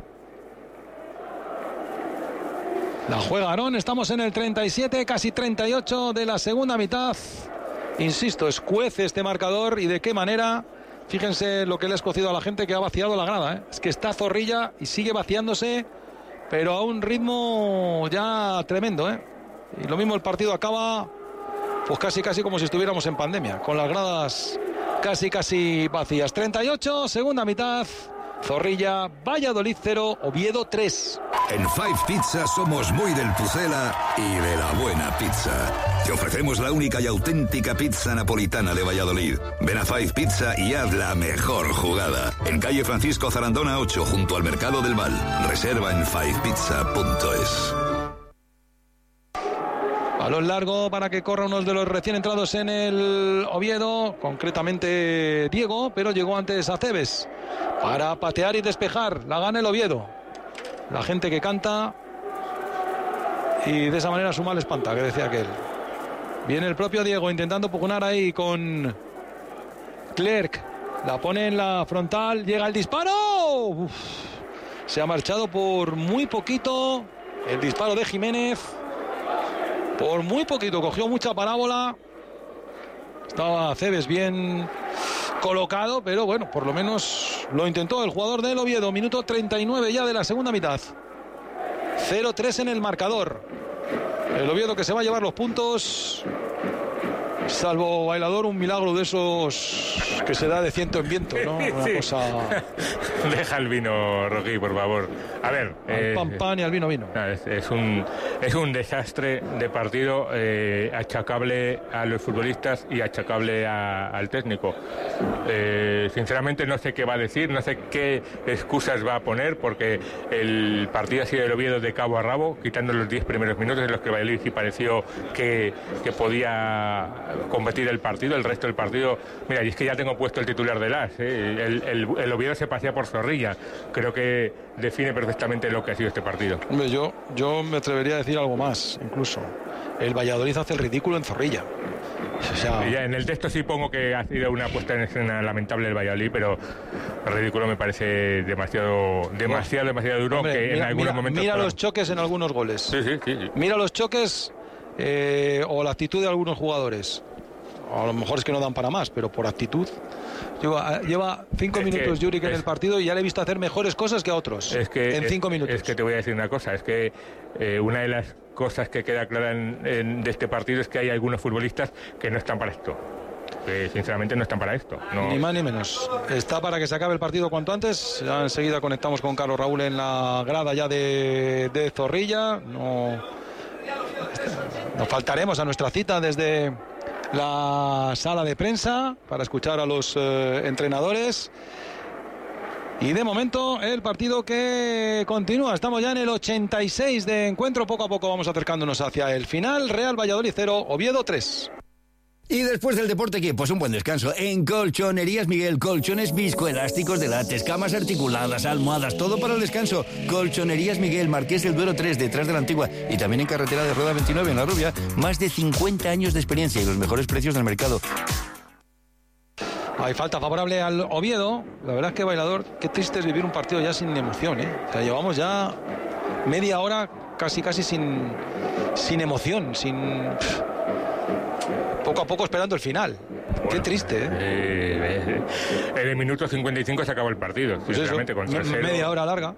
La juega Aarón, estamos en el 37, casi 38 de la segunda mitad. Insisto, escuece este marcador y de qué manera. Fíjense lo que le ha escocido a la gente que ha vaciado la grada, ¿eh? Es que está Zorrilla y sigue vaciándose, pero a un ritmo ya tremendo, ¿eh? Y lo mismo el partido acaba, pues casi como si estuviéramos en pandemia, con las gradas casi vacías. 38, segunda mitad. Zorrilla, Valladolid 0, Oviedo 3. En Five Pizza somos muy del Pucela y de la buena pizza. Te ofrecemos la única y auténtica pizza napolitana de Valladolid. Ven a Five Pizza y haz la mejor jugada. En calle Francisco Zarandona 8, junto al Mercado del Val. Reserva en fivepizza.es. Balón largo para que corra uno de los recién entrados en el Oviedo, concretamente Diego, pero llegó antes Aceves para patear y despejar. La gana el Oviedo. La gente que canta y de esa manera su mal espanta, que decía aquel. Viene el propio Diego intentando pugnar ahí con Clerc. La pone en la frontal, llega el disparo. Uf. Se ha marchado por muy poquito el disparo de Jiménez. Por muy poquito, cogió mucha parábola. Estaba Cebes bien colocado, pero bueno, por lo menos lo intentó el jugador del Oviedo. Minuto 39 ya de la segunda mitad. 0-3 en el marcador. El Oviedo que se va a llevar los puntos. Salvo Bailador, un milagro de esos que se da de ciento en viento, ¿no? Una sí. Cosa... Deja el vino, Rocky, por favor. A ver... Al pan y al vino. Es un desastre de partido achacable a los futbolistas y achacable al técnico. Sinceramente no sé qué va a decir, no sé qué excusas va a poner, porque el partido ha sido del Oviedo de cabo a rabo, quitando los 10 primeros minutos en los que Valladolid sí pareció que podía competir el partido. El resto del partido, mira, y es que ya tengo puesto el titular del AS, el Oviedo se pasea por Zorrilla. Creo que define perfectamente lo que ha sido este partido. Hombre, yo me atrevería a decir algo más, incluso. El Valladolid hace el ridículo en Zorrilla. O sea... Ya, en el texto sí pongo que ha sido una puesta en escena lamentable el Valladolid, pero el ridículo me parece demasiado duro. Hombre, que en algunos momentos... Mira los choques en algunos goles. Sí. Mira los choques o la actitud de algunos jugadores. A lo mejor es que no dan para más, pero por actitud. Lleva 5 minutos Juric en el partido y ya le he visto hacer mejores cosas que a otros. En 5 minutos. Es que te voy a decir una cosa, es que una de las cosas que queda clara de este partido es que hay algunos futbolistas que no están para esto. Que sinceramente no están para esto. No. Ni más ni menos. Está para que se acabe el partido cuanto antes. Ya enseguida conectamos con Carlos Raúl en la grada ya de Zorrilla. Nos faltaremos a nuestra cita desde la sala de prensa para escuchar a los entrenadores. Y de momento el partido que continúa. Estamos ya en el 86 de encuentro. Poco a poco vamos acercándonos hacia el final. Real Valladolid 0, Oviedo 3. Y después del deporte, ¿qué? Pues un buen descanso. En Colchonerías Miguel, colchones viscoelásticos de látex, camas articuladas, almohadas, todo para el descanso. Colchonerías Miguel, Marqués del Duero 3, detrás de la Antigua. Y también en Carretera de Rueda 29, en La Rubia. Más de 50 años de experiencia y los mejores precios del mercado. Hay falta favorable al Oviedo. La verdad es que Bailador, qué triste es vivir un partido ya sin emoción, ¿eh? O sea, llevamos ya media hora casi sin emoción, poco a poco esperando el final. Bueno, qué triste, ¿eh? En el minuto 55 se acabó el partido, pues sinceramente, con 3-0. Media hora larga.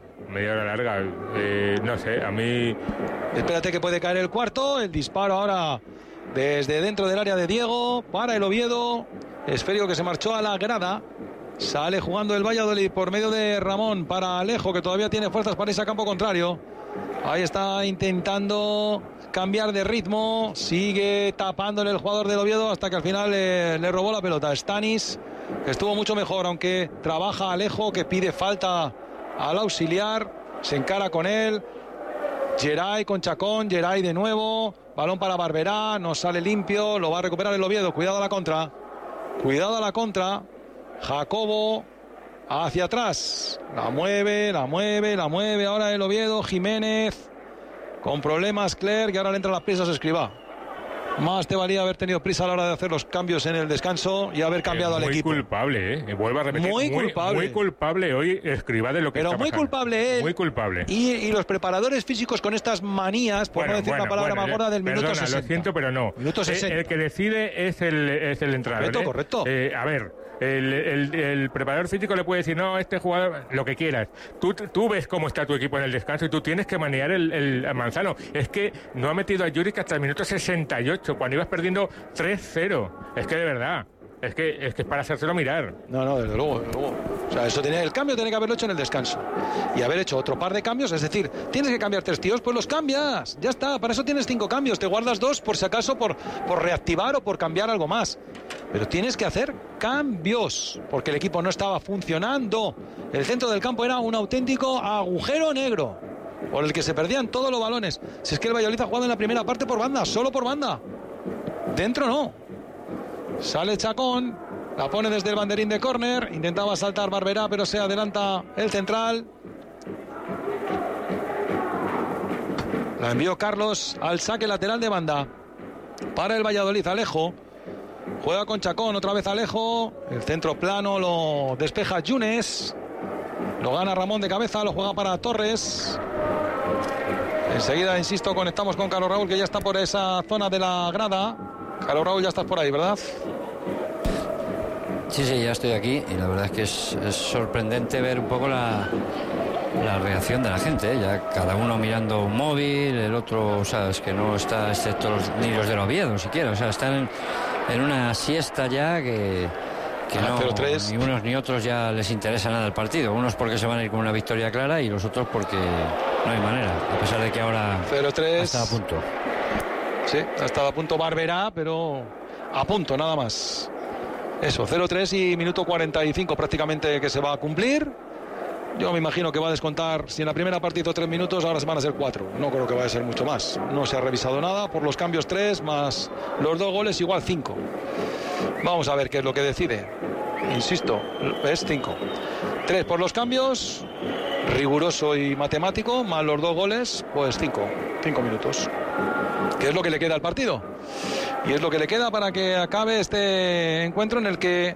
No sé, a mí... Espérate que puede caer el cuarto. El disparo ahora desde dentro del área de Diego para el Oviedo. Esférico que se marchó a la grada. Sale jugando el Valladolid por medio de Ramón para Alejo, que todavía tiene fuerzas para irse a campo contrario. Ahí está intentando cambiar de ritmo. Sigue tapándole el jugador del Oviedo hasta que al final le robó la pelota. Stanis, que estuvo mucho mejor, aunque trabaja Alejo, que pide falta al auxiliar. Se encara con él. Geray con Chacón. Geray de nuevo. Balón para Barberá. No sale limpio. Lo va a recuperar el Oviedo. Cuidado a la contra. Cuidado a la contra. Jacobo hacia atrás. La mueve. Ahora el Oviedo. Jiménez. Con problemas Clerc, y ahora le entran las prisas a Escribá. Más te valía haber tenido prisa a la hora de hacer los cambios en el descanso y haber cambiado al equipo. Muy culpable, vuelvo a repetir. Muy culpable hoy Escribá de lo que está pasando. Pero muy culpable él. Muy culpable. Y los preparadores físicos con estas manías, por no decir una palabra más gorda, del minuto 60. Lo siento, pero no. Minuto 60. El que decide es el entrenador. Correcto. A ver, el preparador físico le puede decir, no, este jugador, lo que quieras. Tú ves cómo está tu equipo en el descanso y tú tienes que manejar el Manzano. Es que no ha metido a Juric hasta el minuto 68, cuando ibas perdiendo 3-0. Es que de verdad, es que es para hacérselo mirar. No, desde luego. O sea, el cambio tiene que haberlo hecho en el descanso. Y haber hecho otro par de cambios, es decir, tienes que cambiar 3 tíos, pues los cambias. Ya está, para eso tienes 5 cambios. Te guardas 2 por si acaso, por reactivar o por cambiar algo más. Pero tienes que hacer cambios, porque el equipo no estaba funcionando. El centro del campo era un auténtico agujero negro, por el que se perdían todos los balones. Si es que el Valladolid ha jugado en la primera parte por banda, solo por banda. Dentro no. Sale Chacón, la pone desde el banderín de córner, intentaba saltar Barberá, pero se adelanta el central. La envió Carlos al saque lateral de banda para el Valladolid. Alejo juega con Chacón, otra vez Alejo. El centro plano lo despeja Yunes. Lo gana Ramón de cabeza, lo juega para Torres. Enseguida, insisto, conectamos con Carlos Raúl, que ya está por esa zona de la grada. Carlos Raúl, ya estás por ahí, ¿verdad? Sí, ya estoy aquí, y la verdad es que es sorprendente ver un poco la reacción de la gente, ya cada uno mirando un móvil, el otro, sabes, que no está, excepto ni los del Oviedo siquiera, o sea, están en una siesta ya que no, 0-3. Ni unos ni otros ya les interesa nada el partido, unos porque se van a ir con una victoria clara y los otros porque no hay manera, a pesar de que ahora 0-3. está a punto. Sí, ha estado a punto Barberá, pero a punto nada más. Eso, 0-3 y minuto 45 prácticamente que se va a cumplir. Yo me imagino que va a descontar, si en la primera parte hizo 3 minutos, ahora se van a ser 4. No creo que vaya a ser mucho más. No se ha revisado nada, por los cambios 3 más los 2 goles igual 5. Vamos a ver qué es lo que decide. Insisto, es 5. 3 por los cambios, riguroso y matemático, más los 2 goles, pues 5 minutos. ¿Qué es lo que le queda al partido? Y es lo que le queda para que acabe este encuentro en el que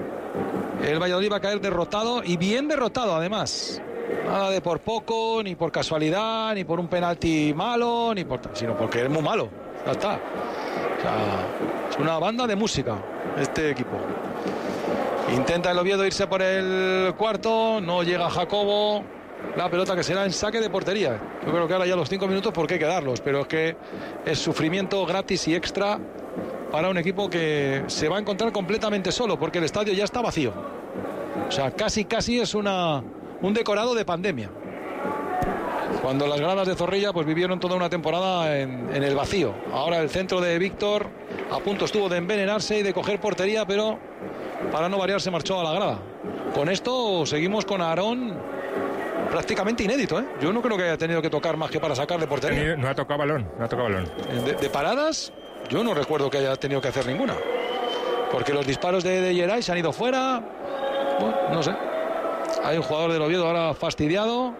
el Valladolid va a caer derrotado, y bien derrotado además. Nada de por poco, ni por casualidad, ni por un penalti malo, sino porque es muy malo. Ya está. O sea, es una banda de música este equipo. Intenta el Oviedo irse por el cuarto, no llega Jacobo. La pelota que será en saque de portería. Yo creo que ahora ya los 5 minutos, ¿por qué quedarlos? Pero es que es sufrimiento gratis y extra para un equipo que se va a encontrar completamente solo, porque el estadio ya está vacío. O sea, casi es un decorado de pandemia. Cuando las gradas de Zorrilla pues vivieron toda una temporada en el vacío. Ahora el centro de Víctor a punto estuvo de envenenarse y de coger portería, pero para no variar se marchó a la grada. Con esto seguimos con Aarón prácticamente inédito, ¿eh? Yo no creo que haya tenido que tocar más que para sacar de portería. No ha tocado balón. De paradas, yo no recuerdo que haya tenido que hacer ninguna. Porque los disparos de Geray se han ido fuera. Bueno, no sé. Hay un jugador del Oviedo ahora fastidiado.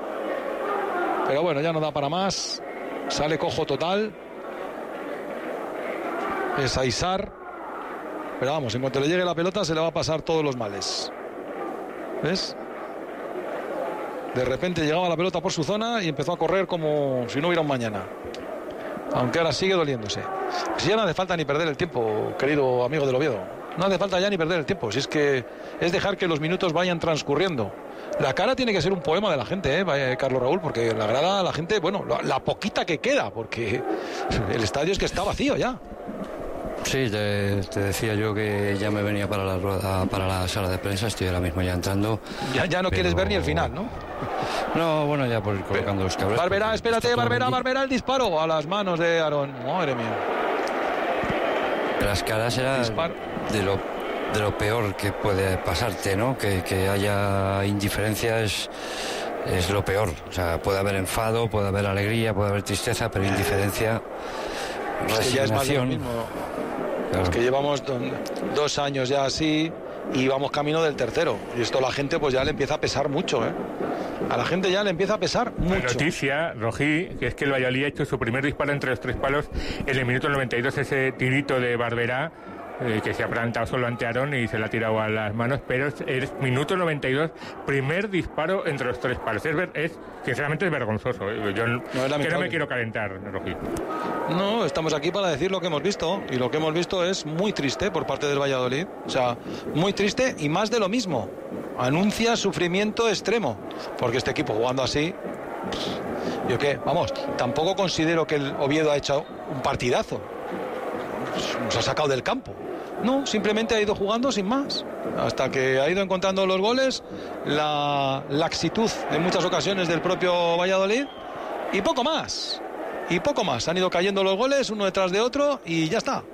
Pero bueno, ya no da para más. Sale cojo total. Es Aizar. Pero vamos, en cuanto le llegue la pelota se le va a pasar todos los males. ¿Ves? De repente llegaba la pelota por su zona y empezó a correr como si no hubiera un mañana. Aunque ahora sigue doliéndose. Si ya no hace falta ni perder el tiempo, querido amigo del Oviedo. No hace falta ya ni perder el tiempo. Si es que es dejar que los minutos vayan transcurriendo. La cara tiene que ser un poema de la gente, Carlos Raúl, porque la grada, la gente, bueno, la poquita que queda, porque el estadio es que está vacío ya. Sí, te decía yo que ya me venía para la sala de prensa, estoy ahora mismo ya entrando. Ya no quieres ver ni el final, ¿no? No, bueno, ya por ir colocando los cables. Barberá, espérate, Barberá, el disparo a las manos de Aarón. Madre mía. Las caras eran de lo peor que puede pasarte, ¿no? Que haya indiferencia es lo peor. O sea, puede haber enfado, puede haber alegría, puede haber tristeza, pero indiferencia, resignación. Claro. Es que llevamos 2 años ya así y vamos camino del tercero. Y esto a la gente pues ya le empieza a pesar mucho, ¿eh? A la gente ya le empieza a pesar mucho. La noticia, Rojí, que es que el Valladolid ha hecho su primer disparo entre los 3 palos en el minuto 92, ese tirito de Barberá, que se ha plantado solo ante Aarón y se le ha tirado a las manos, pero es minuto 92, primer disparo entre los 3 palos. Sinceramente es vergonzoso. Yo no me quiero calentar, Rojí. No, estamos aquí para decir lo que hemos visto, y lo que hemos visto es muy triste por parte del Valladolid. O sea, muy triste y más de lo mismo. Anuncia sufrimiento extremo, porque este equipo jugando así, yo qué, vamos, tampoco considero que el Oviedo ha hecho un partidazo. Nos ha sacado del campo. No, simplemente ha ido jugando sin más, hasta que ha ido encontrando los goles, la laxitud en muchas ocasiones del propio Valladolid, y poco más. Han ido cayendo los goles uno detrás de otro y ya está.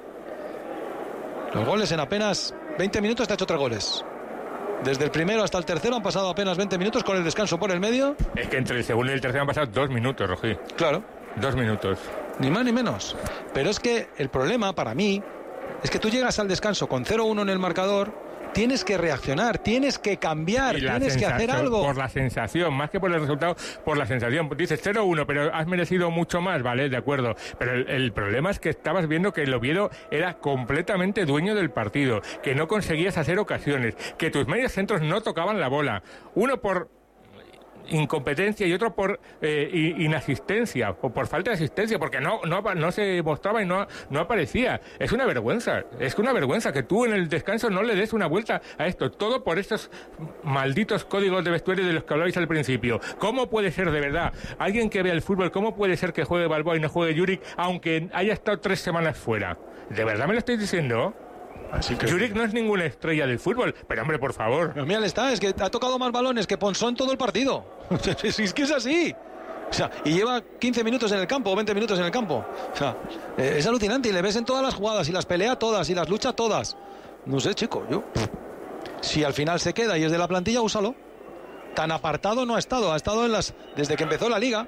Los goles en apenas 20 minutos te ha hecho 3 goles. Desde el primero hasta el tercero han pasado apenas 20 minutos con el descanso por el medio. Es que entre el segundo y el tercero han pasado 2 minutos, Rojí. Claro. 2 minutos. Ni más ni menos. Pero es que el problema para mí es que tú llegas al descanso con 0-1 en el marcador, tienes que reaccionar, tienes que cambiar, tienes que hacer algo. Por la sensación, más que por el resultado, por la sensación. Dices 0-1, pero has merecido mucho más, vale, de acuerdo. Pero el problema es que estabas viendo que el Oviedo era completamente dueño del partido, que no conseguías hacer ocasiones, que tus medios centros no tocaban la bola. Uno por incompetencia y otro por inasistencia o por falta de asistencia, porque no se mostraba y no aparecía. Es una vergüenza que tú en el descanso no le des una vuelta a esto, todo por estos malditos códigos de vestuario de los que hablabais al principio. ¿Cómo puede ser, de verdad, alguien que vea el fútbol, cómo puede ser que juegue Balboa y no juegue Juric aunque haya estado 3 semanas fuera? ¿De verdad me lo estáis diciendo? Así que Juric no es ninguna estrella del fútbol, pero hombre, por favor. Pero mira, es que ha tocado más balones que Ponsón todo el partido. Es que es así. O sea, y lleva 15 minutos en el campo o 20 minutos en el campo. O sea, es alucinante y le ves en todas las jugadas y las pelea todas y las lucha todas. No sé, chico, si al final se queda y es de la plantilla, úsalo. Tan apartado no ha estado desde que empezó la liga.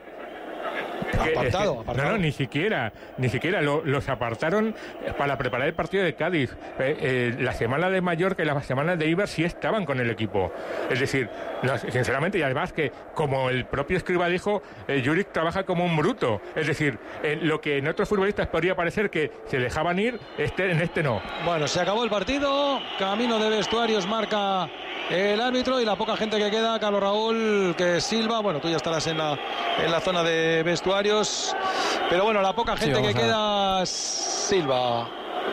Apartado. No, ni siquiera los apartaron para preparar el partido de Cádiz. La semana de Mallorca y la semana de Eibar sí estaban con el equipo. Es decir, sinceramente, y además que, como el propio Escribá dijo, Juric trabaja como un bruto. Es decir, lo que en otros futbolistas podría parecer que se dejaban ir, en este no. Bueno, se acabó el partido, camino de vestuarios marca el árbitro y la poca gente que queda, Carlos Raúl, que silba. Bueno, tú ya estarás en la zona de vestuarios, pero bueno, la poca gente que queda silba.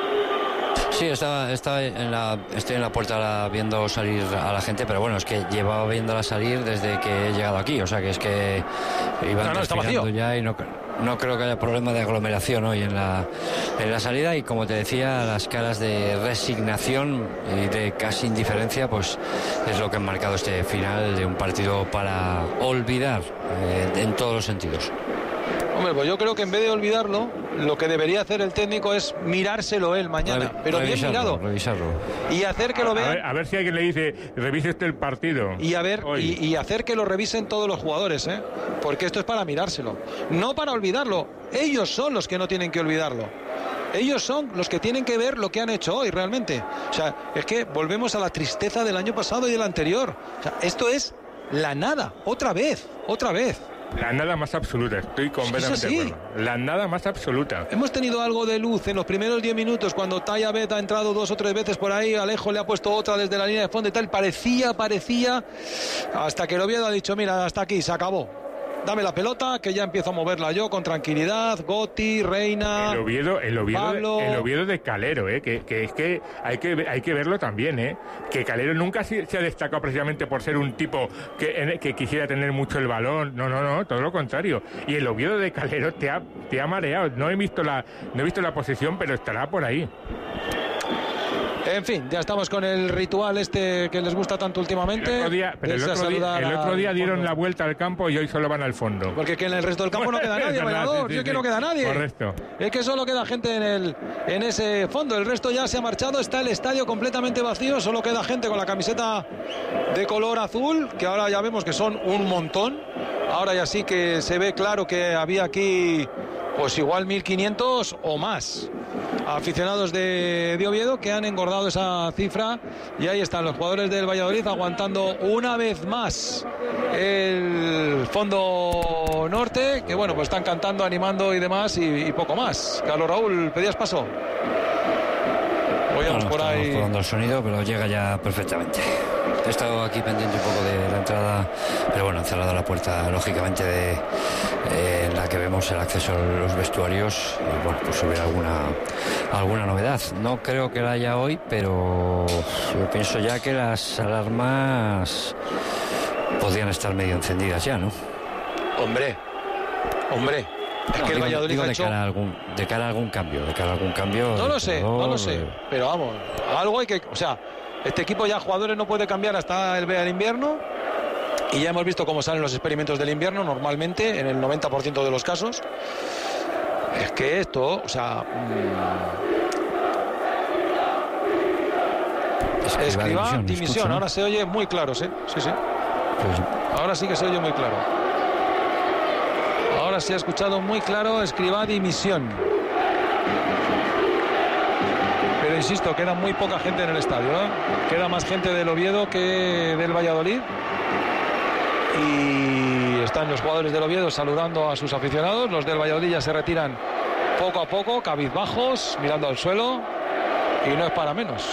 Sí, estoy en la puerta viendo salir a la gente, pero bueno, es que llevaba viéndola salir desde que he llegado aquí, o sea que es que iban respirando ya y no creo que haya problema de aglomeración hoy en la salida, y como te decía, las caras de resignación y de casi indiferencia, pues es lo que han marcado este final de un partido para olvidar en todos los sentidos. Hombre, pues yo creo que en vez de olvidarlo, lo que debería hacer el técnico es mirárselo él mañana, pero bien mirado. Revisarlo. Y hacer que lo vean. A ver si alguien le dice, revise usted el partido. Y y hacer que lo revisen todos los jugadores, porque esto es para mirárselo, no para olvidarlo. Ellos son los que no tienen que olvidarlo. Ellos son los que tienen que ver lo que han hecho hoy realmente. O sea, es que volvemos a la tristeza del año pasado y del anterior. O sea, esto es la nada, otra vez. La nada más absoluta, estoy completamente de acuerdo. La nada más absoluta. Hemos tenido algo de luz en los primeros 10 minutos, cuando Taya Bet ha entrado 2 o 3 veces por ahí, Alejo le ha puesto otra desde la línea de fondo y tal, parecía, hasta que el Oviedo ha dicho, mira, hasta aquí, se acabó. Dame la pelota, que ya empiezo a moverla yo con tranquilidad. Gotti, Reina, el Oviedo de Calero, que es que hay que verlo también, que Calero nunca se ha destacado precisamente por ser un tipo que quisiera tener mucho el balón. No, todo lo contrario. Y el Oviedo de Calero te ha mareado. No he visto la posición, pero estará por ahí. En fin, ya estamos con el ritual que les gusta tanto últimamente. El otro día dieron la vuelta al campo y hoy solo van al fondo. Porque que en el resto del campo no queda nadie, bailador. Sí, que no queda nadie. Correcto. Es que solo queda gente en ese fondo. El resto ya se ha marchado. Está el estadio completamente vacío. Solo queda gente con la camiseta de color azul, que ahora ya vemos que son un montón. Ahora ya sí que se ve claro que había aquí, pues igual 1.500 o más. aficionados de Oviedo que han engordado esa cifra, y ahí están los jugadores del Valladolid aguantando una vez más el fondo norte, que bueno, pues están cantando, animando y demás, y poco más. Carlos Raúl, ¿pedías paso? No, por ahí. Estamos probando el sonido, pero llega ya perfectamente. He estado aquí pendiente un poco de la entrada, pero bueno, han cerrado la puerta, lógicamente, en la que vemos el acceso a los vestuarios. Y bueno, pues hubiera alguna novedad. No creo que la haya hoy, pero yo pienso ya que las alarmas podrían estar medio encendidas ya, ¿no? Hombre. Es que el Valladolid digo, de cara a algún cambio. No lo sé, pero vamos, algo hay que, o sea, este equipo ya jugadores no puede cambiar hasta el invierno, y ya hemos visto cómo salen los experimentos del invierno normalmente, en el 90% de los casos. Es que esto, o sea, Escribá, dimisión, ahora se oye muy claro, sí. Pues... ahora sí que se oye muy claro. Ahora se ha escuchado muy claro, Escribá, dimisión. Pero insisto, queda muy poca gente en el estadio, ¿eh? Queda más gente del Oviedo que del Valladolid. Y están los jugadores del Oviedo saludando a sus aficionados. Los del Valladolid ya se retiran poco a poco, cabizbajos, mirando al suelo. Y no es para menos.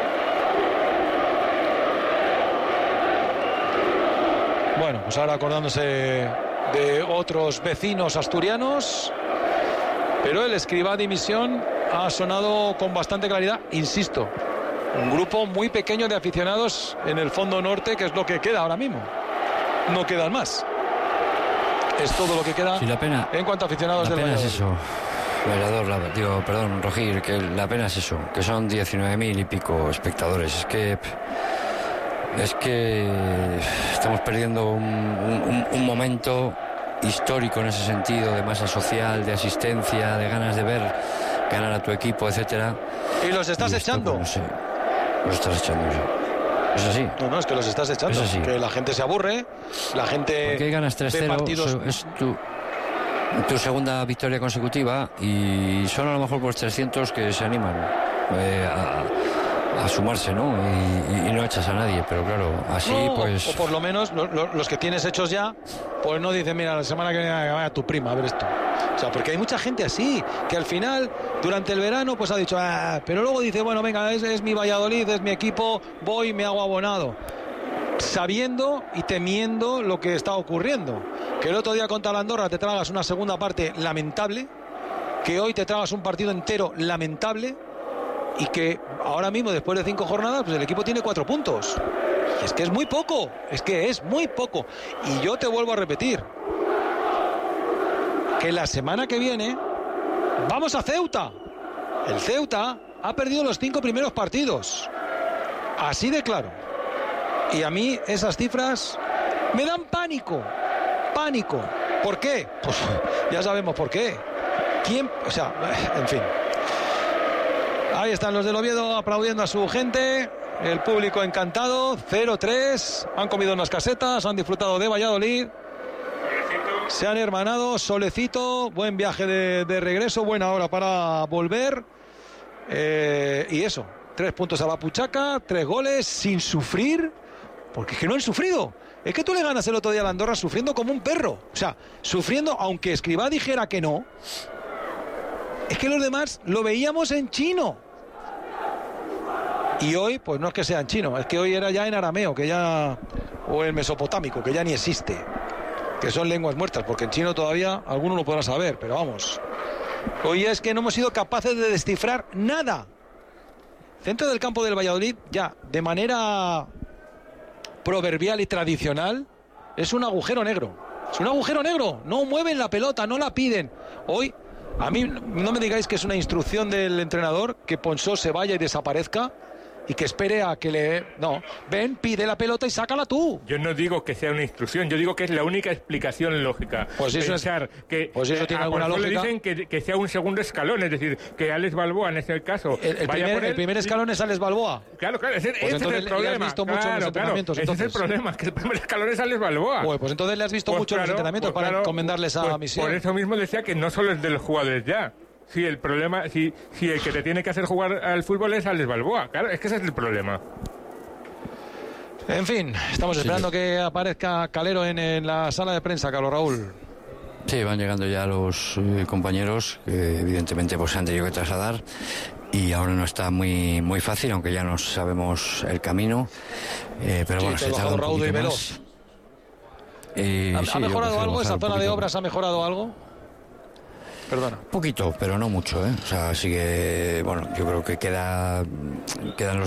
Bueno, pues ahora acordándose de otros vecinos asturianos, pero el Escribá, dimisión ha sonado con bastante claridad. Insisto, un grupo muy pequeño de aficionados en el fondo norte, que es lo que queda ahora mismo. No quedan más. Es todo lo que queda, sí, la pena, en cuanto a aficionados del Valladolid. Es eso, Rogir, que la pena es eso, que son 19.000 y pico espectadores. Es que estamos perdiendo un momento histórico en ese sentido, de masa social, de asistencia, de ganas de ver ganar a tu equipo, etcétera. Y los estás echando. Pues, no sé, los estás echando. Es así. No, es que los estás echando. Es así. Que la gente se aburre, la gente... Porque ganas 3-0, partidos... es tu segunda victoria consecutiva, y son a lo mejor pues 300 que se animan a sumarse, ¿no? Y no echas a nadie, pero claro, así no, pues... O por lo menos los que tienes hechos ya, pues no dicen, mira, la semana que viene vaya tu prima a ver esto. O sea, porque hay mucha gente así, que al final, durante el verano, pues ha dicho, pero luego dice, bueno, venga, es mi Valladolid, es mi equipo, voy y me hago abonado. Sabiendo y temiendo lo que está ocurriendo. Que el otro día contra la Andorra te tragas una segunda parte lamentable, que hoy te tragas un partido entero lamentable, y que ahora mismo, después de 5 jornadas, pues el equipo tiene 4 puntos. Y es que es muy poco, y yo te vuelvo a repetir que la semana que viene vamos a Ceuta. El Ceuta ha perdido los 5 primeros partidos, así de claro, y a mí esas cifras me dan pánico. ¿Por qué? Pues ya sabemos por qué. ¿Quién? O sea, en fin. Ahí están los del Oviedo aplaudiendo a su gente, el público encantado. 0-3, han comido unas casetas, han disfrutado de Valladolid, se han hermanado. Solecito, buen viaje de regreso, buena hora para volver, y eso, 3 puntos a la Puchaca, 3 goles sin sufrir, porque es que no han sufrido. Es que tú le ganas el otro día a la Andorra sufriendo como un perro, o sea, sufriendo, aunque Escribá dijera que no. Es que los demás lo veíamos en chino. Y hoy, pues no es que sea en chino, es que hoy era ya en arameo, que ya, o en mesopotámico, que ya ni existe, que son lenguas muertas, porque en chino todavía alguno lo podrá saber, pero vamos. Hoy es que no hemos sido capaces de descifrar nada. Centro del campo del Valladolid, ya, de manera proverbial y tradicional, es un agujero negro. Es un agujero negro, no mueven la pelota, no la piden. Hoy... A mí no me digáis que es una instrucción del entrenador que Ponsó se vaya y desaparezca y que espere a que le... No, ven, pide la pelota y sácala tú. Yo no digo que sea una instrucción, yo digo que es la única explicación lógica. Pues eso pensar que pues eso tiene alguna lógica. Le dicen que sea un segundo escalón, es decir, que Alex Balboa en este caso... El primer escalón es Alex Balboa. Claro, ese es el problema. Le has visto mucho en los entrenamientos, ese es el problema, que el primer escalón es Alex Balboa. Pues entonces le has visto mucho en los entrenamientos para encomendarles a misión. Por eso mismo decía que no solo es de los jugadores ya, si el problema, si el que te tiene que hacer jugar al fútbol es Alex Balboa. Claro, es que ese es el problema. En fin, estamos esperando que aparezca Calero en la sala de prensa, Carlos Raúl. Sí, van llegando ya los compañeros, que evidentemente pues se han tenido que trasladar, y ahora no está muy fácil, aunque ya no sabemos el camino, pero sí, bueno, se tarda un poquito más. ¿Ha mejorado algo esa zona de obras? ¿Ha mejorado algo? Perdona. Poquito, pero no mucho, ¿eh? O sea, así que, bueno, yo creo que quedan los